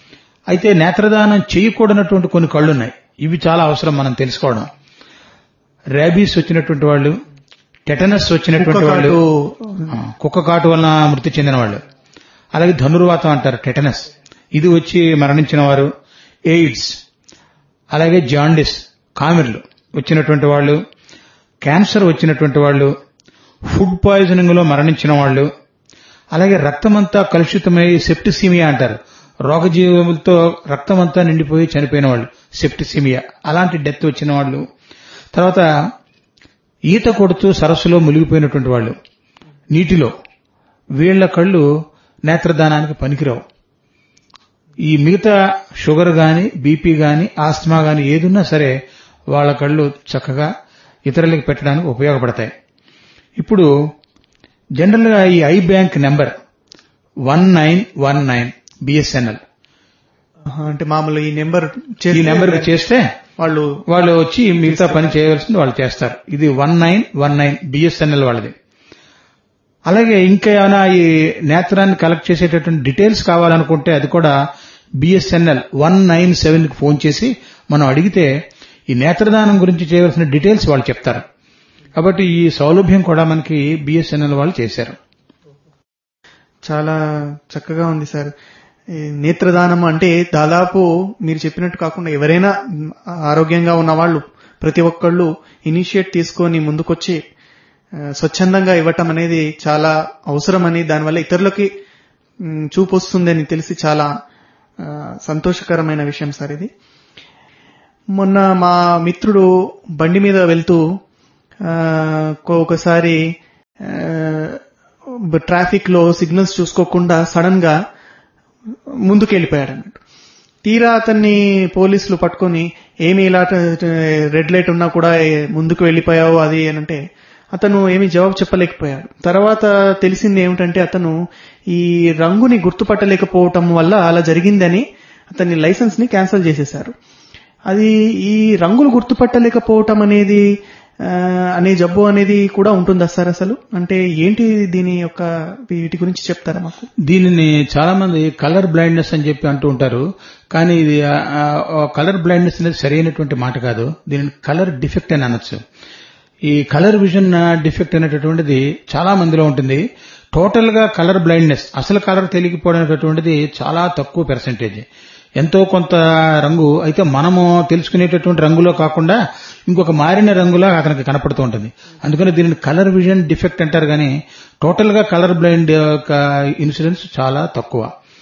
అయితే నేత్రదానం చేయకూడనటువంటి కొన్ని కళ్ళున్నాయి. ఇవి చాలా అవసరం మనం తెలుసుకోవడం. ర్యాబీస్ వచ్చినటువంటి వాళ్ళు, టెటనస్ వచ్చినటువంటి వాళ్ళు, కుక్క కాటు వలన మృతి చెందిన వాళ్ళు, అలాగే ధనుర్వాతం అంటారు టెటనస్, ఇది వచ్చి మరణించిన వారు, ఎయిడ్స్, అలాగే జాండిస్ కామెర్లు వచ్చినటువంటి వాళ్ళు, క్యాన్సర్ వచ్చినటువంటి వాళ్ళు, ఫుడ్ పాయిజనింగ్ లో మరణించిన వాళ్ళు, అలాగే రక్తమంతా కలుషితమై సెప్టిసీమియా అంటారు, రోగజీవులతో రక్తమంతా నిండిపోయి చనిపోయిన వాళ్ళు, సెప్టిసీమియా, అలాంటి డెత్ వచ్చిన వాళ్ళు, తర్వాత ఈత కొడుతూ సరస్సులో మునిగిపోయినటువంటి వాళ్ళు నీటిలో, వీళ్ల కళ్ళు నేత్రదానానికి పనికిరావు. ఈ మిగతా షుగర్ గాని, బీపీ గాని, ఆస్తమా గాని ఏదున్నా సరే వాళ్ళ కళ్ళు చక్కగా ఇతరులకు పెట్టడానికి ఉపయోగపడతాయి. ఇప్పుడు జనరల్ గా ఈ I bank number one nine one nine BSNL అంటే మామూలు ఈ నెంబర్ ఈ నెంబర్ చేస్తే వాళ్ళు వాళ్ళు వచ్చి మిగతా పని చేయవలసింది వాళ్ళు చేస్తారు. ఇది one nine one nine BSNL వాళ్ళది. అలాగే ఇంకా ఏమైనా ఈ నేత్రాన్ని కలెక్ట్ చేసేటటువంటి డీటెయిల్స్ కావాలనుకుంటే అది కూడా బిఎస్ఎన్ఎల్ వన్ నైన్ సెవెన్ కి ఫోన్ చేసి మనం అడిగితే ఈ నేత్రదానం గురించి చేయవలసిన డీటెయిల్స్ వాళ్ళు చెప్తారు. కాబట్టి ఈ సౌలభ్యం కూడా మనకి బిఎస్ఎన్ఎల్ వాళ్ళు చేశారు. చాలా చక్కగా ఉంది సార్. నేత్రదానం అంటే దాదాపు మీరు చెప్పినట్టు కాకుండా ఎవరైనా ఆరోగ్యంగా ఉన్న వాళ్ళు ప్రతి ఒక్కళ్ళు ఇనిషియేట్ తీసుకొని ముందుకొచ్చి స్వచ్ఛందంగా ఇవ్వటం అనేది చాలా అవసరమని, దానివల్ల ఇతరులకి చూపు వస్తుందని తెలిసి చాలా సంతోషకరమైన విషయం సార్ ఇది. మొన్న మా మిత్రుడు బండి మీద వెళ్తూ ఒకసారి ట్రాఫిక్ లో సిగ్నల్స్ చూసుకోకుండా సడన్ గా ముందుకు వెళ్ళిపోయాడు అన్నట్టు. తీరా అతన్ని పోలీసులు పట్టుకొని ఏమి ఇలా రెడ్ లైట్ ఉన్నా కూడా ముందుకు వెళ్ళిపోయావు అది అంటే అతను ఏమీ జవాబు చెప్పలేకపోయాడు. తర్వాత తెలిసింది ఏమిటంటే అతను ఈ రంగుని గుర్తుపట్టలేకపోవటం వల్ల అలా జరిగిందని అతని లైసెన్స్ ని క్యాన్సిల్ చేసేశారు. అది ఈ రంగులు గుర్తుపట్టలేకపోవటం అనేది అనే జబ్బు అనేది కూడా ఉంటుందా సార్ అసలు? అంటే ఏంటి దీని యొక్క వీటి గురించి చెప్తారా మాకు? దీనిని చాలా మంది కలర్ బ్లైండ్నెస్ అని చెప్పి అంటూ ఉంటారు. కానీ ఇది కలర్ బ్లైండ్నెస్ అనేది సరైనటువంటి మాట కాదు. దీనిని కలర్ డిఫెక్ట్ అని అనొచ్చు. ఈ కలర్ విజన్ డిఫెక్ట్ అనేటటువంటిది చాలా మందిలో ఉంటుంది. టోటల్ గా కలర్ బ్లైండ్నెస్, అసలు కలర్ తెలియకపోవడం అనేటటువంటిది చాలా తక్కువ పెర్సెంటేజ్. ఎంతో కొంత రంగు అయితే మనము తెలుసుకునేటటువంటి రంగులో కాకుండా ఇంకొక మారిన రంగులా అతనికి కనపడుతూ ఉంటుంది. అందుకని దీనిని కలర్ విజన్ డిఫెక్ట్ అంటారు. కానీ టోటల్ గా కలర్ బ్లైండ్ యొక్క ఇన్సిడెన్స్ చాలా తక్కువ.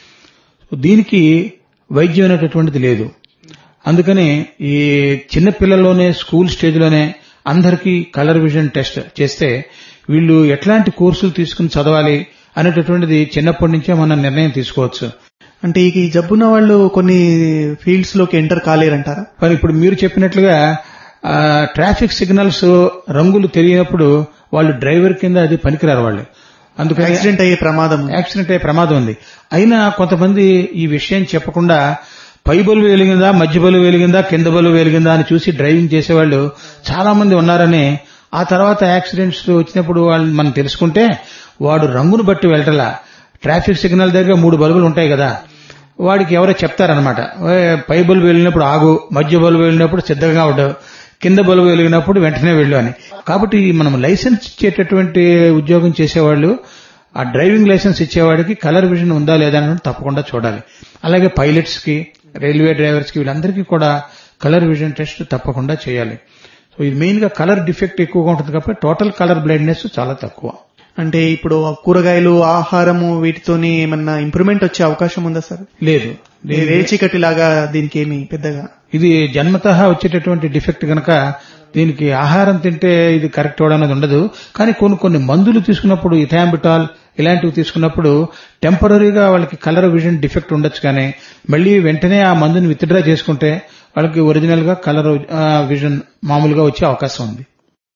దీనికి వైద్యం అనేటటువంటిది లేదు. అందుకని ఈ చిన్న పిల్లల్లోనే స్కూల్ స్టేజ్ లోనే అందరికీ కలర్ విజన్ టెస్ట్ చేస్తే వీళ్ళు ఎట్లాంటి కోర్సులు తీసుకుని చదవాలి అనేటటువంటిది చిన్నప్పటి నుంచే మనం నిర్ణయం తీసుకోవచ్చు. అంటే ఈ జబ్బున్న వాళ్ళు కొన్ని ఫీల్డ్స్ లోకి ఎంటర్ కాలేరంటారా? మరి ఇప్పుడు మీరు చెప్పినట్లుగా ట్రాఫిక్ సిగ్నల్స్ రంగులు తెలియనప్పుడు వాళ్ళు డ్రైవర్ కింద అది పనికిరారు వాళ్ళు. అందుకని యాక్సిడెంట్ అయ్యే ప్రమాదం యాక్సిడెంట్ అయ్యే ప్రమాదం ఉంది. అయినా కొంతమంది ఈ విషయం చెప్పకుండా పై బలువు వెలిగిందా, మధ్య బలువు వెలిగిందా, కింద బలువు వెలిగిందా అని చూసి డ్రైవింగ్ చేసేవాళ్ళు చాలా మంది ఉన్నారని ఆ తర్వాత యాక్సిడెంట్స్ వచ్చినప్పుడు వాళ్ళు మనం తెలుసుకుంటే వాడు రంగును బట్టి వెళ్ళటలా. ట్రాఫిక్ సిగ్నల్ దగ్గర మూడు బల్బులు ఉంటాయి కదా, వాడికి ఎవరో చెప్తారనమాట, పై బల్బు వెళ్ళినప్పుడు ఆగు, మధ్య బల్బు వెళ్ళినప్పుడు సిద్ధంగా ఉండు, కింద బల్బు వెలిగినప్పుడు వెంటనే వెళ్ళు అని. కాబట్టి మనం లైసెన్స్ ఇచ్చేటటువంటి ఉద్యోగం చేసేవాళ్ళు ఆ డ్రైవింగ్ లైసెన్స్ ఇచ్చేవాడికి కలర్ విజన్ ఉందా లేదా అని తప్పకుండా చూడాలి. అలాగే పైలట్స్ కి, రైల్వే డ్రైవర్స్ కి, వీళ్ళందరికీ కూడా కలర్ విజన్ టెస్ట్ తప్పకుండా చేయాలి. సో ఇది మెయిన్ గా కలర్ డిఫెక్ట్ ఎక్కువగా ఉంటుంది కాబట్టి టోటల్ కలర్ బ్లైండ్నెస్ చాలా తక్కువ. అంటే ఇప్పుడు కూరగాయలు, ఆహారము వీటితోని ఏమన్నా ఇంప్రూవ్మెంట్ వచ్చే అవకాశం ఉందా సార్? లేదు. రేచికటి లాగా దీనికి ఏమి పెద్దగా, ఇది జన్మతః వచ్చేటటువంటి డిఫెక్ట్ గనక దీనికి ఆహారం తింటే ఇది కరెక్ట్ అవడం అనేది ఉండదు. కానీ కొన్ని కొన్ని మందులు తీసుకున్నప్పుడు, ఇథాంబిటాల్ ఇలాంటివి తీసుకున్నప్పుడు టెంపరీగా వాళ్ళకి కలర్ విజన్ డిఫెక్ట్ ఉండొచ్చు. కానీ మళ్లీ వెంటనే ఆ మందుని విత్డ్రా చేసుకుంటే వాళ్ళకి ఒరిజినల్ గా కలర్ విజన్ మామూలుగా వచ్చే అవకాశం ఉంది.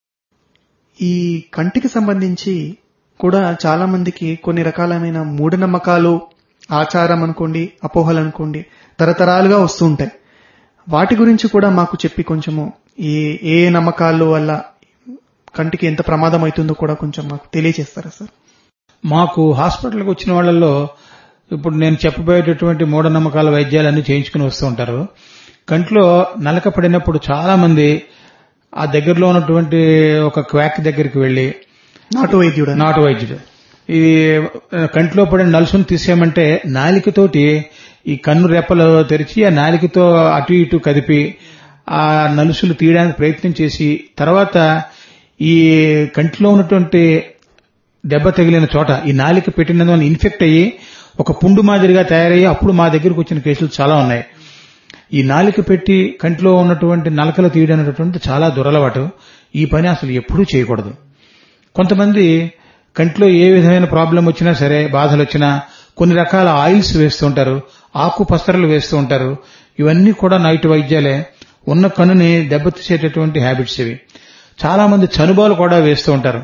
ఈ కంటికి సంబంధించి కూడా చాలా మందికి కొన్ని రకాలమైన మూఢనమ్మకాలు, ఆచారం అనుకోండి, అపోహలు అనుకోండి, తరతరాలుగా వస్తూ ఉంటాయి. వాటి గురించి కూడా మాకు చెప్పి కొంచెము ఈ ఏ నమ్మకాల వల్ల కంటికి ఎంత ప్రమాదం అవుతుందో కూడా కొంచెం మాకు తెలియజేస్తారా సార్? మాకు హాస్పిటల్కి వచ్చిన వాళ్ళల్లో ఇప్పుడు నేను చెప్పబోయేటటువంటి మూఢనమ్మకాల వైద్యాలన్నీ చేయించుకుని వస్తూ ఉంటారు. కంట్లో నలక పడినప్పుడు చాలా మంది ఆ దగ్గరలో ఉన్నటువంటి ఒక క్వాక్ దగ్గరికి వెళ్లి నాటు వైద్యుడు నాటు వైద్యుడు ఈ కంట్లో పడిన నలుసును తీసేయమంటే నాలికతోటి ఈ కన్ను రెప్పలు తెరిచి ఆ నాలికతో అటు ఇటు కదిపి ఆ నలుసులు తీయడానికి ప్రయత్నం చేసి తర్వాత ఈ కంటిలో ఉన్నటువంటి దెబ్బ తగిలిన చోట ఈ నాలిక పెట్టినందువల్ల ఇన్ఫెక్ట్ అయ్యి ఒక పుండు మాదిరిగా తయారయ్యి అప్పుడు మా దగ్గరకు వచ్చిన కేసులు చాలా ఉన్నాయి. ఈ నాలిక పెట్టి కంటిలో ఉన్నటువంటి నలకలు తీయడం అనేటువంటి చాలా దురలవాటు. ఈ పని అసలు ఎప్పుడూ చేయకూడదు. కొంతమంది కంటిలో ఏ విధమైన ప్రాబ్లం వచ్చినా సరే, బాధలు వచ్చినా కొన్ని రకాల ఆయిల్స్ వేస్తూ ఉంటారు, ఆకు పసరలు వేస్తూ ఉంటారు. ఇవన్నీ కూడా నైట్ వైద్యాలే. ఉన్న కన్నుని దెబ్బతీసేటటువంటి హ్యాబిట్స్ ఇవి. చాలా మంది చనుబాలు కూడా వేస్తూ ఉంటారు.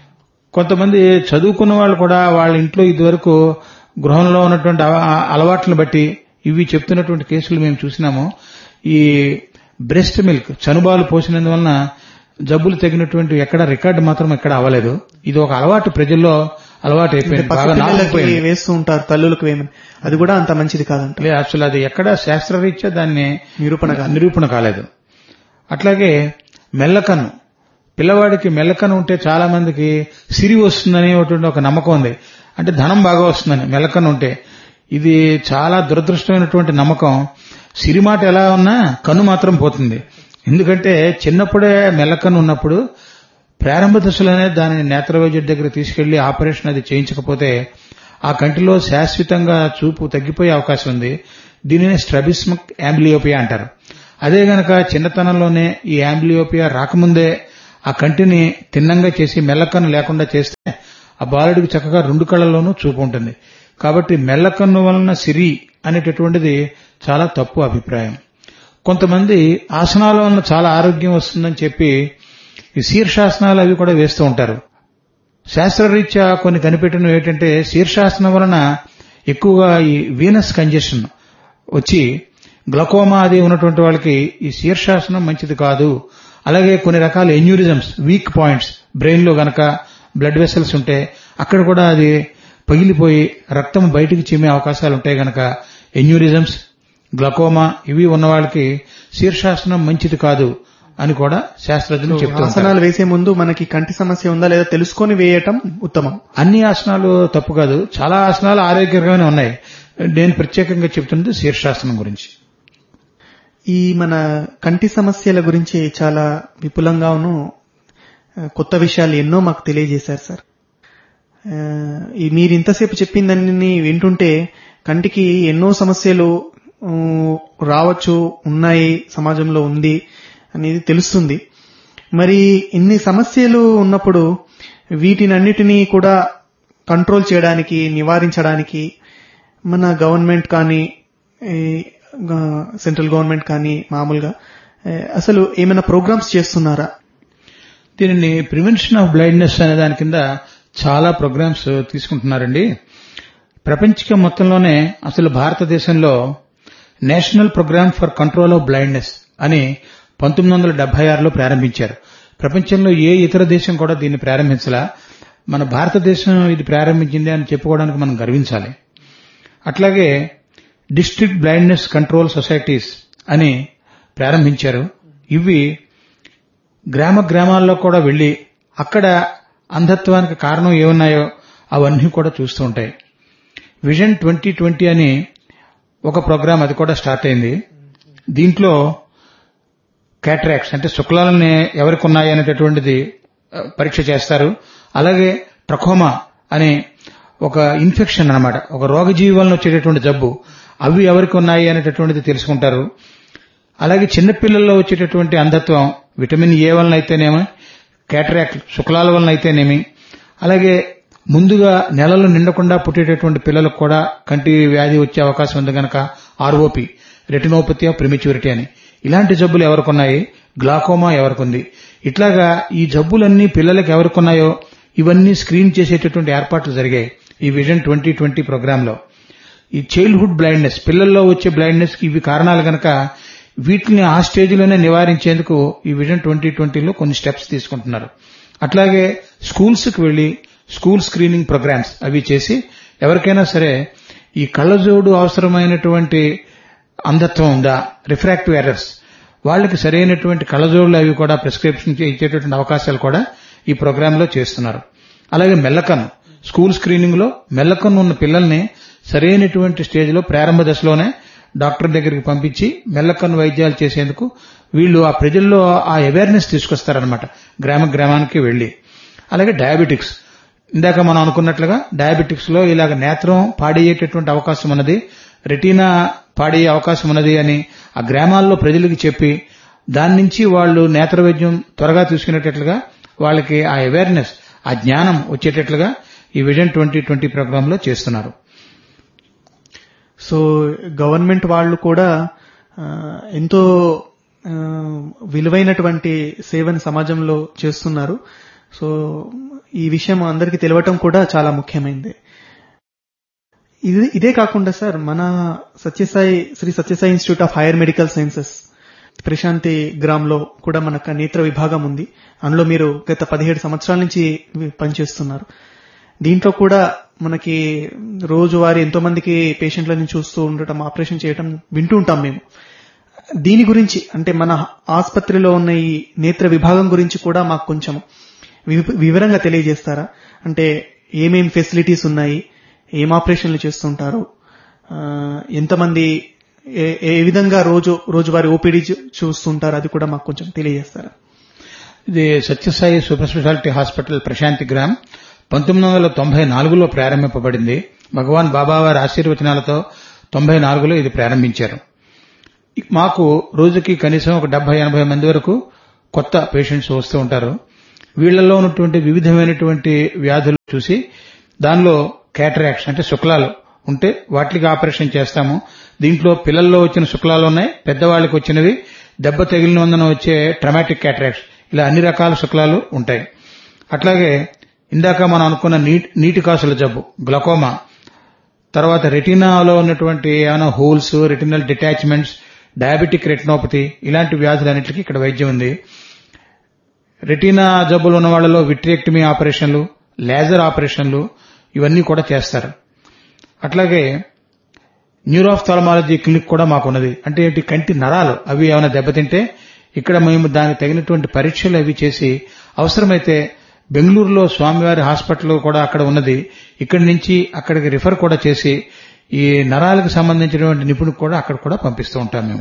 కొంతమంది చదువుకున్న వాళ్ళు కూడా వాళ్ళ ఇంట్లో ఇదివరకు గృహంలో ఉన్నటువంటి అలవాట్లను బట్టి ఇవి చెప్తున్నటువంటి కేసులు మేము చూసినాము. ఈ బ్రెస్ట్ మిల్క్ చనుబాలు పోసినందువలన జబ్బులు తగినటువంటి ఎక్కడ రికార్డు మాత్రం ఎక్కడ అవ్వలేదు. ఇది ఒక అలవాటు ప్రజల్లో అలవాటు అయిపోయింది, బాగా నాటుకుపోయింది. వేస్తూ ఉంటారు తల్లులకు వేయమని. అది కూడా అంత మంచిది కాదంట. లేదు, అసలు అది ఎక్కడ శాస్త్రరీత్యా దాన్ని నిరూపణ నిరూపణ కాలేదు. అట్లాగే మెల్లకన్ను, పిల్లవాడికి మెల్లకన్ను ఉంటే చాలా మందికి సిరి వస్తుందని ఒక నమ్మకం ఉంది. అంటే ధనం బాగా వస్తుందని మెల్లకన్ను ఉంటే. ఇది చాలా దురదృష్టమైనటువంటి నమ్మకం. సిరి మాట ఎలా ఉన్నా కన్ను మాత్రం పోతుంది. ఎందుకంటే చిన్నప్పుడే మెల్లకన్ను ఉన్నప్పుడు ప్రారంభ దశలోనే దానిని నేత్ర వైద్యుడి దగ్గర తీసుకెళ్లి ఆపరేషన్ అది చేయించకపోతే ఆ కంటిలో శాశ్వతంగా చూపు తగ్గిపోయే అవకాశం ఉంది. దీనిని స్ట్రాబిస్మస్ యాంబ్లియోపియా అంటారు. అదే గనక చిన్నతనంలోనే ఈ యాంబ్లియోపియా రాకముందే ఆ కంటిని తిన్నంగా చేసి మెల్లకన్ను లేకుండా చేస్తే ఆ బాలుడికి చక్కగా రెండు కళ్లలోనూ చూపు ఉంటుంది. కాబట్టి మెల్లకన్ను వలన సిరి అనేటటువంటిది చాలా తప్పు అభిప్రాయం. కొంతమంది ఆసనాల వలన చాలా ఆరోగ్యం వస్తుందని చెప్పి ఈ శీర్షాసనాలు అవి కూడా వేస్తూ ఉంటారు. శాస్త్రరీత్యా కొన్ని కనిపెట్టినవి ఏంటంటే శీర్షాసనం వలన ఎక్కువగా ఈ వీనస్ కంజెషన్ వచ్చి గ్లకోమా అది ఉన్నటువంటి వాళ్ళకి ఈ శీర్షాసనం మంచిది కాదు. అలాగే కొన్ని రకాల ఎన్యూరిజమ్స్, వీక్ పాయింట్స్ బ్రెయిన్ లో గనక బ్లడ్ వెసల్స్ ఉంటే అక్కడ కూడా అది పగిలిపోయి రక్తం బయటికి చిమ్మే అవకాశాలు ఉంటాయి. గనక ఎన్యూరిజమ్స్, గ్లకోమా ఇవి ఉన్న వాళ్ళకి శీర్షాసనం మంచిది కాదు అని కూడా శాస్త్రజ్ఞులు చెప్తారు. ఆసనాలు వేసే ముందు మనకి కంటి సమస్య ఉందా లేదా తెలుసుకొని వేయటం ఉత్తమం. అన్ని ఆసనాలు తప్పు కాదు, చాలా ఆసనాలు ఆరోగ్యకరమైన ఉన్నాయి. నేను ప్రత్యేకంగా చెప్తున్నది శీర్షాసనం గురించి. ఈ మన కంటి సమస్యల గురించి చాలా విపులంగాను కొత్త విషయాలు ఎన్నో మాకు తెలియజేశారు సార్. ఈ మీరు ఇంతసేపు చెప్పిందన్నీ వింటుంటే కంటికి ఎన్నో సమస్యలు రావచ్చు, ఉన్నాయి, సమాజంలో ఉంది అనేది తెలుస్తుంది. మరి ఇన్ని సమస్యలు ఉన్నప్పుడు వీటినన్నిటినీ కూడా కంట్రోల్ చేయడానికి, నివారించడానికి మన గవర్నమెంట్ కానీ సెంట్రల్ గవర్నమెంట్ కానీ మామూలుగా అసలు ఏమైనా ప్రోగ్రామ్స్ చేస్తున్నారా? దీనిని ప్రివెన్షన్ ఆఫ్ బ్లైండ్నెస్ అనే దాని కింద చాలా ప్రోగ్రామ్స్ తీసుకుంటున్నారండి. ప్రపంచం మొత్తంలోనే అసలు భారతదేశంలో national programme for control of blindness అని పంతొమ్మిది వందల డెబ్బై ఆరులో ప్రారంభించారు. ప్రపంచంలో ఏ ఇతర దేశం కూడా దీన్ని ప్రారంభించలా. మన భారతదేశం ఇది ప్రారంభించింది అని చెప్పుకోవడానికి మనం గర్వించాలి. అట్లాగే డిస్ట్రిక్ట్ బ్లైండ్నెస్ కంట్రోల్ సొసైటీస్ అని ప్రారంభించారు. ఇవి గ్రామ గ్రామాల్లో కూడా వెళ్లి అక్కడ అంధత్వానికి కారణం ఏమున్నాయో అవన్నీ కూడా చూస్తూ ఉంటాయి. విజన్ ట్వంటీ ట్వంటీ అని ఒక ప్రోగ్రాం అది కూడా స్టార్ట్ అయింది. దీంట్లో క్యాటరాక్ట్స్ అంటే శుక్లాలని ఎవరికి ఉన్నాయి అనేటటువంటిది పరీక్ష చేస్తారు. అలాగే ట్రకోమా అనే ఒక ఇన్ఫెక్షన్ అన్నమాట, ఒక రోగజీవి వలన వచ్చేటటువంటి జబ్బు, అవి ఎవరికి ఉన్నాయి అనేటటువంటిది తెలుసుకుంటారు. అలాగే చిన్నపిల్లల్లో వచ్చేటటువంటి అంధత్వం విటమిన్ ఏ వలన అయితేనేమి, క్యాటరాక్ట్ శుక్లాల వలన అయితేనేమి, అలాగే ముందుగా నెలలు నిండకుండా పుట్టేటటువంటి పిల్లలకు కూడా కంటి వ్యాధి వచ్చే అవకాశం ఉంది కనుక ఆర్ఓపి, రెటినోపతి ఆఫ్ ప్రిమెచ్యూరిటీ అని, ఇలాంటి జబ్బులు ఎవరికున్నాయి, గ్లాకోమా ఎవరికుంది, ఇట్లాగా ఈ జబ్బులన్నీ పిల్లలకు ఎవరికున్నాయో ఇవన్నీ స్క్రీన్ చేసేటటువంటి ఏర్పాట్లు జరిగాయి ఈ విజన్ ట్వంటీ ట్వంటీ ప్రోగ్రాంలో. ఈ చైల్డ్హుడ్ బ్లైండ్నెస్, పిల్లల్లో వచ్చే బ్లైండ్నెస్ కి ఇవి కారణాలు గనక వీటిని ఆ స్టేజ్లోనే నివారించేందుకు ఈ విజన్ ట్వంటీ ట్వంటీలో కొన్ని స్టెప్స్ తీసుకుంటున్నారు. అట్లాగే స్కూల్స్ కి వెళ్లి స్కూల్ స్క్రీనింగ్ ప్రోగ్రామ్స్ అవి చేసి ఎవరికైనా సరే ఈ కళ్ళజోడు అవసరమైనటువంటి అంధత్వం ఉందా, రిఫ్రాక్టివ్ ఎర్రర్స్, వాళ్ళకి సరైనటువంటి కళ్ళజోడులు అవి కూడా ప్రిస్క్రిప్షన్ ఇచ్చేటటువంటి అవకాశాలు కూడా ఈ ప్రోగ్రామ్ లో చేస్తున్నారు. అలాగే మెల్లకన్ను స్కూల్ స్క్రీనింగ్ లో మెల్లకన్ను ఉన్న పిల్లల్ని సరైనటువంటి స్టేజ్ లో ప్రారంభ దశలోనే డాక్టర్ దగ్గరికి పంపించి మెల్లకన్ను వైద్యాలు చేసేందుకు వీళ్ళు ఆ ప్రజల్లో ఆ అవేర్నెస్ తీసుకొస్తారనమాట, గ్రామ గ్రామానికి వెళ్లి. అలాగే డయాబెటిక్స్, ఇందాక మనం అనుకున్నట్లుగా డయాబెటిక్స్ లో ఇలాగ నేత్రం పాడయ్యేటటువంటి అవకాశం ఉన్నది, రెటీనా పాడయ్యే అవకాశం ఉన్నది అని ఆ గ్రామాల్లో ప్రజలకు చెప్పి దాని నుంచి వాళ్ళు నేత్ర వైద్యం త్వరగా తీసుకునేటట్లుగా వాళ్ళకి ఆ అవేర్నెస్, ఆ జ్ఞానం వచ్చేటట్లుగా ఈ విజన్ ట్వంటీ ట్వంటీ ప్రోగ్రామ్ లో చేస్తున్నారు. సో గవర్నమెంట్ వాళ్ళు కూడా ఎంతో విలువైనటువంటి సేవను సమాజంలో చేస్తున్నారు. సో ఈ విషయం అందరికీ తెలవటం కూడా చాలా ముఖ్యమైనది. ఇది ఇదే కాకుండా సార్, మన Sathya Sai Shri Sathya Sai institute of higher medical sciences Prashanti gram లో కూడా మనకు నేత్ర విభాగం ఉంది. అందులో మీరు గత పదిహేడు సంవత్సరాల నుంచి పనిచేస్తున్నారు. దీంట్లో కూడా మనకి రోజువారీ ఎంతో మందికి పేషెంట్లని చూస్తూ ఉండటం, ఆపరేషన్ చేయటం వింటూ ఉంటాం మేము. దీని గురించి అంటే మన ఆసుపత్రిలో ఉన్న ఈ నేత్ర విభాగం గురించి కూడా మాకు కొంచెం వివరంగా తెలియజేస్తారా? అంటే ఏమేం ఫెసిలిటీస్ ఉన్నాయి, ఏం ఆపరేషన్లు చేస్తుంటారు, ఎంతమంది ఏ విధంగా రోజు రోజువారీ ఓపీడీ చూస్తుంటారు, అది కూడా మాకు కొంచెం తెలియజేస్తారా? ఇది Sathya Sai super speciality hospital Prashanti gram పంతొమ్మిది వందల తొంభై నాలుగులో ప్రారంభింపబడింది. భగవాన్ బాబావారి ఆశీర్వచనాలతో తొంభై నాలుగులో ఇది ప్రారంభించారు. మాకు రోజుకి కనీసం ఒక డెబ్బై ఎనభై మంది వరకు కొత్త పేషెంట్స్ వస్తూ ఉంటారు. వీళ్లలో ఉన్నటువంటి వివిధమైనటువంటి వ్యాధులు చూసి దానిలో క్యాటరాక్ట్స్ అంటే శుక్లాలు ఉంటే వాటికి ఆపరేషన్ చేస్తాము. దీంట్లో పిల్లల్లో వచ్చిన శుక్లాలు ఉన్నాయి, పెద్దవాళ్ళకి వచ్చినవి దెబ్బ తగిలిన వందన వచ్చే ట్రమాటిక్ క్యాటరాక్ట్స్, ఇలా అన్ని రకాల శుక్లాలు ఉంటాయి. అట్లాగే ఇందాక మనం అనుకున్న నీటి కాసుల జబ్బు గ్లకోమా, తర్వాత రెటీనాలో ఉన్నటువంటి ఏమైనా holes, retinal detachments, diabetic retinopathy, ఇలాంటి వ్యాధులన్నింటికి ఇక్కడ వైద్యం ఉంది. రెటీనా జబ్బులు ఉన్న వాళ్లలో విట్రియాక్టమీ ఆపరేషన్లు, లేజర్ ఆపరేషన్లు ఇవన్నీ కూడా చేస్తారు. అట్లాగే న్యూరోఫ్థాల్మాలజీ క్లినిక్ కూడా మాకున్నది. అంటే ఏంటి, కంటి నరాలు అవి ఏమైనా దెబ్బతింటే ఇక్కడ మేము దానికి తగినటువంటి పరీక్షలు అవి చేసి అవసరమైతే బెంగళూరులో స్వామివారి హాస్పిటల్ కూడా అక్కడ ఉన్నది, ఇక్కడి నుంచి అక్కడికి రిఫర్ కూడా చేసి ఈ నరాలకు సంబంధించినటువంటి నిపుణులకు కూడా అక్కడ కూడా పంపిస్తూ ఉంటాం మేము.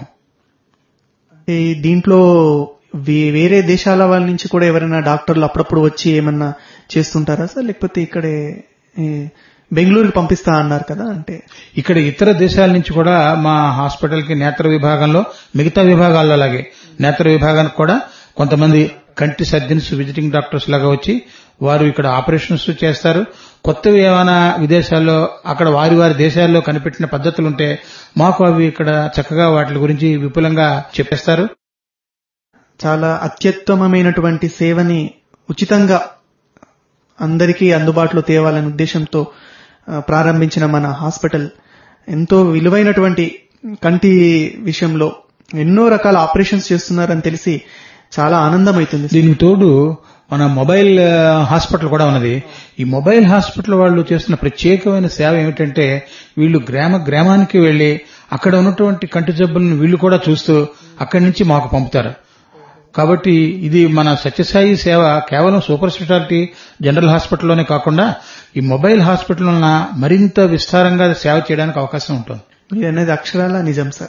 దీంట్లో వేరే దేశాల వాళ్ళ నుంచి కూడా ఎవరైనా డాక్టర్లు అప్పుడప్పుడు వచ్చి ఏమన్నా చేస్తుంటారా సార్, లేకపోతే ఇక్కడే బెంగళూరుకి పంపిస్తా అన్నారు కదా, అంటే ఇక్కడ ఇతర దేశాల నుంచి కూడా మా హాస్పిటల్ కి నేత్ర విభాగంలో మిగతా విభాగాల్లో అలాగే నేత్ర విభాగానికి కూడా కొంతమంది కంటి సర్జన్స్, విజిటింగ్ డాక్టర్స్ లాగా వచ్చి వారు ఇక్కడ ఆపరేషన్స్ చేస్తారు. కొత్తవి ఏమైనా విదేశాల్లో అక్కడ వారి వారి దేశాల్లో కనిపెట్టిన పద్ధతులుంటే మాకు అవి ఇక్కడ చక్కగా వాటి గురించి విపులంగా చెప్పేస్తారు. చాలా అత్యుత్తమమైనటువంటి సేవని ఉచితంగా అందరికీ అందుబాటులో తేవాలనే ఉద్దేశంతో ప్రారంభించిన మన హాస్పిటల్ ఎంతో విలువైనటువంటి కంటి విషయంలో ఎన్నో రకాల ఆపరేషన్స్ చేస్తున్నారని తెలిసి చాలా ఆనందం అవుతుంది. దీనికి తోడు మన మొబైల్ హాస్పిటల్ కూడా ఉన్నది. ఈ మొబైల్ హాస్పిటల్ వాళ్ళు చేస్తున్న ప్రత్యేకమైన సేవ ఏమిటంటే వీళ్ళు గ్రామ గ్రామానికి వెళ్లి అక్కడ ఉన్నటువంటి కంటి జబ్బులను వీళ్ళు కూడా చూస్తూ అక్కడి నుంచి మాకు పంపుతారు. కాబట్టి ఇది మన సత్యసాయి సేవ కేవలం సూపర్ స్పెషాలిటీ జనరల్ హాస్పిటల్లోనే కాకుండా ఈ మొబైల్ హాస్పిటల్ వలన మరింత విస్తారంగా సేవ చేయడానికి అవకాశం ఉంటుంది. మీరు అనేది అక్షరాల నిజం సార్.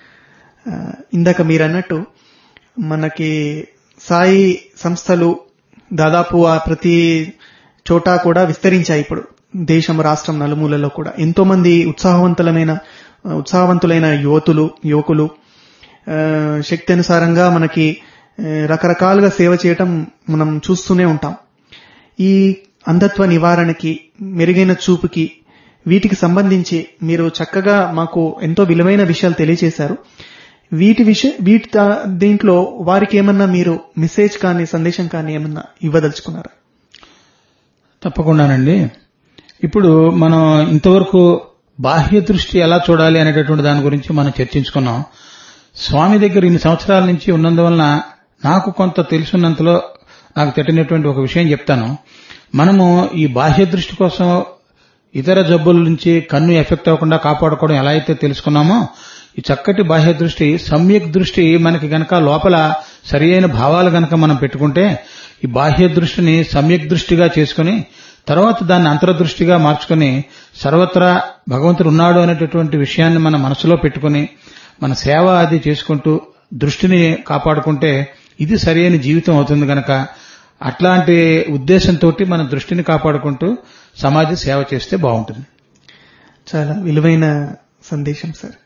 ఇందాక మీరు అన్నట్టు మనకి సాయి సంస్థలు దాదాపు ప్రతి చోట కూడా విస్తరించాయి. ఇప్పుడు దేశం, రాష్ట్రం నలుమూలలో కూడా ఎంతో మంది ఉత్సాహవంతులమైన ఉత్సాహవంతులైన యువతులు యువకులు శక్తి అనుసారంగా మనకి రకరకాలుగా సేవ చేయటం మనం చూస్తూనే ఉంటాం. ఈ అంధత్వ నివారణకి, మెరుగైన చూపుకి, వీటికి సంబంధించి మీరు చక్కగా మాకు ఎంతో విలువైన విషయాలు తెలియజేశారు. వీటి విషయ వీటి దీంట్లో వారికి ఏమన్నా మీరు మెసేజ్ కానీ సందేశం కానీ ఏమన్నా ఇవ్వదలుచుకున్నారా? తప్పకుండానండి. ఇప్పుడు మనం ఇంతవరకు బాహ్య దృష్టి ఎలా చూడాలి అనేటటువంటి దాని గురించి మనం చర్చించుకున్నాం. స్వామి దగ్గర ఇన్ని సంవత్సరాల నుంచి ఉన్నందువలన నాకు కొంత తెలుసున్నంతలో నాకు తట్టినటువంటి ఒక విషయం చెప్తాను. మనము ఈ బాహ్య దృష్టి కోసం ఇతర జబ్బుల నుంచి కన్ను ఎఫెక్ట్ అవ్వకుండా కాపాడుకోవడం ఎలా అయితే తెలుసుకున్నామో, ఈ చక్కటి బాహ్య దృష్టి, సమ్యక్ దృష్టి మనకి గనక లోపల సరి అయిన భావాలు గనక మనం పెట్టుకుంటే, ఈ బాహ్య దృష్టిని సమ్యక్ దృష్టిగా చేసుకుని తర్వాత దాన్ని అంతర్దృష్టిగా మార్చుకుని సర్వత్రా భగవంతుడు ఉన్నాడు అనేటటువంటి విషయాన్ని మన మనసులో పెట్టుకుని మన సేవ అది చేసుకుంటూ దృష్టిని కాపాడుకుంటే ఇది సరైన జీవితం అవుతుంది గనక అట్లాంటి ఉద్దేశంతో మన దృష్టిని కాపాడుకుంటూ సమాజ సేవ చేస్తే బాగుంటుంది. చాలా విలువైన సందేశం సార్.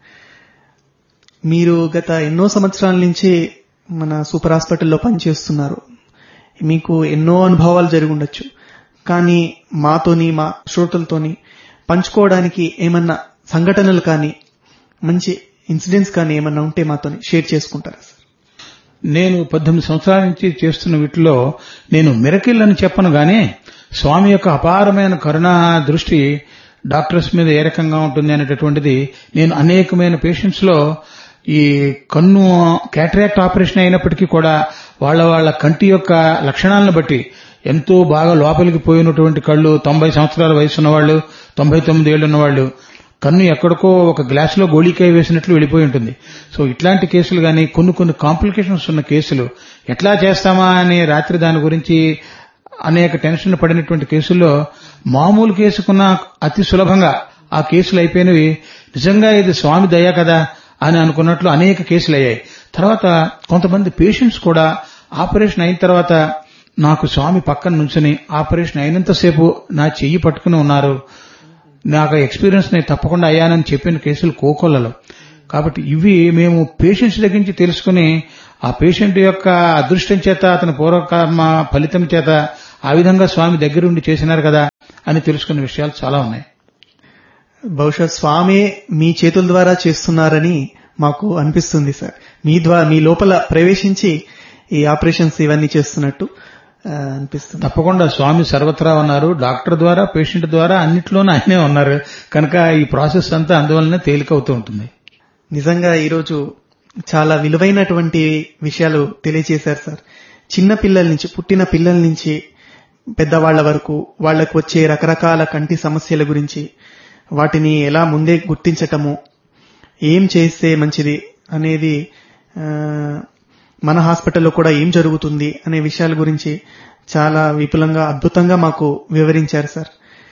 మీరు గత ఎన్నో సంవత్సరాల నుంచి మన సూపర్ హాస్పిటల్లో పనిచేస్తున్నారు. మీకు ఎన్నో అనుభవాలు జరిగి ఉండొచ్చు. కానీ మాతోని, మా శ్రోతలతోని పంచుకోవడానికి ఏమన్నా సంఘటనలు కానీ మంచి ఇన్సిడెంట్స్ కానీ ఏమన్నా ఉంటే మాతోని షేర్ చేసుకుంటారా సార్? నేను పద్దెనిమిది సంవత్సరాల నుంచి చేస్తున్న వీటిలో నేను మిరకిల్ అని చెప్పను గానీ స్వామి యొక్క అపారమైన కరుణా దృష్టి డాక్టర్స్ మీద ఏ రకంగా ఉంటుంది అనేటటువంటిది నేను అనేకమైన పేషెంట్స్ లో ఈ కన్ను క్యాటరాక్ట్ ఆపరేషన్ అయినప్పటికీ కూడా వాళ్ళ వాళ్ళ కంటి యొక్క లక్షణాలను బట్టి ఎంతో బాగా లోపలికి పోయినటువంటి కళ్ళు, తొంభై సంవత్సరాల వయసు ఉన్నవాళ్లు, తొంభై తొమ్మిది ఏళ్లు ఉన్నవాళ్లు, కన్ను ఎక్కడికో ఒక గ్లాసులో గోళీకాయ వేసినట్లు వెళ్లిపోయి ఉంటుంది. సో ఇట్లాంటి కేసులు గానీ కొన్ని కొన్ని కాంప్లికేషన్స్ ఉన్న కేసులు ఎట్లా చేస్తామా అని రాత్రి దాని గురించి అనేక టెన్షన్ పడినటువంటి కేసుల్లో మామూలు కేసుకున్న అతి సులభంగా ఆ కేసులు అయిపోయినవి. నిజంగా ఇది స్వామి దయ కదా అని అనుకున్నట్లు అనేక కేసులు అయ్యాయి. తర్వాత కొంతమంది పేషెంట్స్ కూడా ఆపరేషన్ అయిన తర్వాత నాకు స్వామి పక్కన నుంచుని ఆపరేషన్ అయినంతసేపు నా చెయ్యి పట్టుకుని ఉన్నారు, నాకు ఎక్స్పీరియన్స్ నేను తప్పకుండా అయ్యానని చెప్పిన కేసులు కోకొల్లలో. కాబట్టి ఇవి మేము పేషెంట్స్ దగ్గర నుంచి తెలుసుకుని ఆ పేషెంట్ యొక్క అదృష్టం చేత, అతని పూర్వకర్మ ఫలితం చేత ఆ విధంగా స్వామి దగ్గరుండి చేసినారు కదా అని తెలుసుకున్న విషయాలు చాలా ఉన్నాయి. బహుశా స్వామి మీ చేతుల ద్వారా చేస్తున్నారని మాకు అనిపిస్తుంది సార్. మీ ద్వారా మీ లోపల ప్రవేశించి ఈ ఆపరేషన్స్ ఇవన్నీ చేస్తున్నట్టు అనిపిస్తుంది. తప్పకుండా స్వామి సర్వత్రా ఉన్నారు. డాక్టర్ ద్వారా, పేషెంట్ ద్వారా అన్నిట్లోనూ ఆయనే ఉన్నారు కనుక ఈ ప్రాసెస్ అంతా అందువల్లనే తేలికవుతూ ఉంటుంది. నిజంగా ఈరోజు చాలా విలువైనటువంటి విషయాలు తెలియజేశారు సార్. చిన్న పిల్లల నుంచి, పుట్టిన పిల్లల నుంచి పెద్దవాళ్ల వరకు వాళ్లకు వచ్చే రకరకాల కంటి సమస్యల గురించి, వాటిని ఎలా ముందే గుర్తించటము, ఏం చేస్తే మంచిది అనేది, మన హాస్పిటల్లో కూడా ఏం జరుగుతుంది అనే విషయాల గురించి చాలా విపులంగా, అద్భుతంగా మాకు వివరించారు సార్.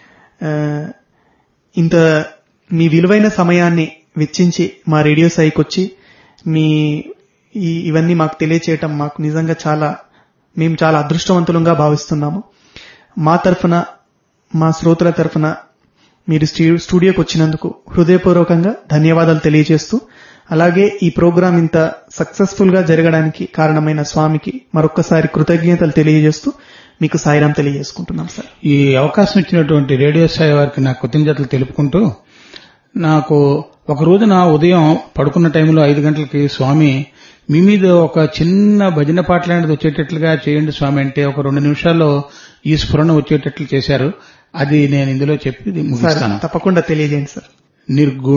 ఇంత మీ విలువైన సమయాన్ని వెచ్చించి మా రేడియో సాయికి వచ్చి మీ ఇవన్నీ మాకు తెలియచేయటం మాకు నిజంగా చాలా, మేము చాలా అదృష్టవంతులంగా భావిస్తున్నాము. మా తరఫున, మా శ్రోతల తరఫున మీరు స్టూడియోకి వచ్చినందుకు హృదయపూర్వకంగా ధన్యవాదాలు తెలియజేస్తూ, అలాగే ఈ ప్రోగ్రాం ఇంత సక్సెస్ఫుల్ గా జరగడానికి కారణమైన స్వామికి మరొక్కసారి కృతజ్ఞతలు తెలియజేస్తూ మీకు సాయిరాం తెలియజేసుకుంటున్నాం సార్. ఈ అవకాశం ఇచ్చినటువంటి రేడియో సాయి వారికి నా కృతజ్ఞతలు తెలుపుకుంటూ, నాకు ఒక రోజున ఉదయం పడుకున్న టైంలో ఐదు గంటలకి స్వామి మీ మీద ఒక చిన్న భజన పాట లాంటిది వచ్చేటట్లుగా చేయండి స్వామి అంటే ఒక రెండు నిమిషాల్లో ఈ స్ఫురణ వచ్చేటట్లు చేశారు. అది నేను ఇందులో చెప్పి ముగిస్తాను. తప్పకుండా తెలియజేయండి సార్. నిర్గుణ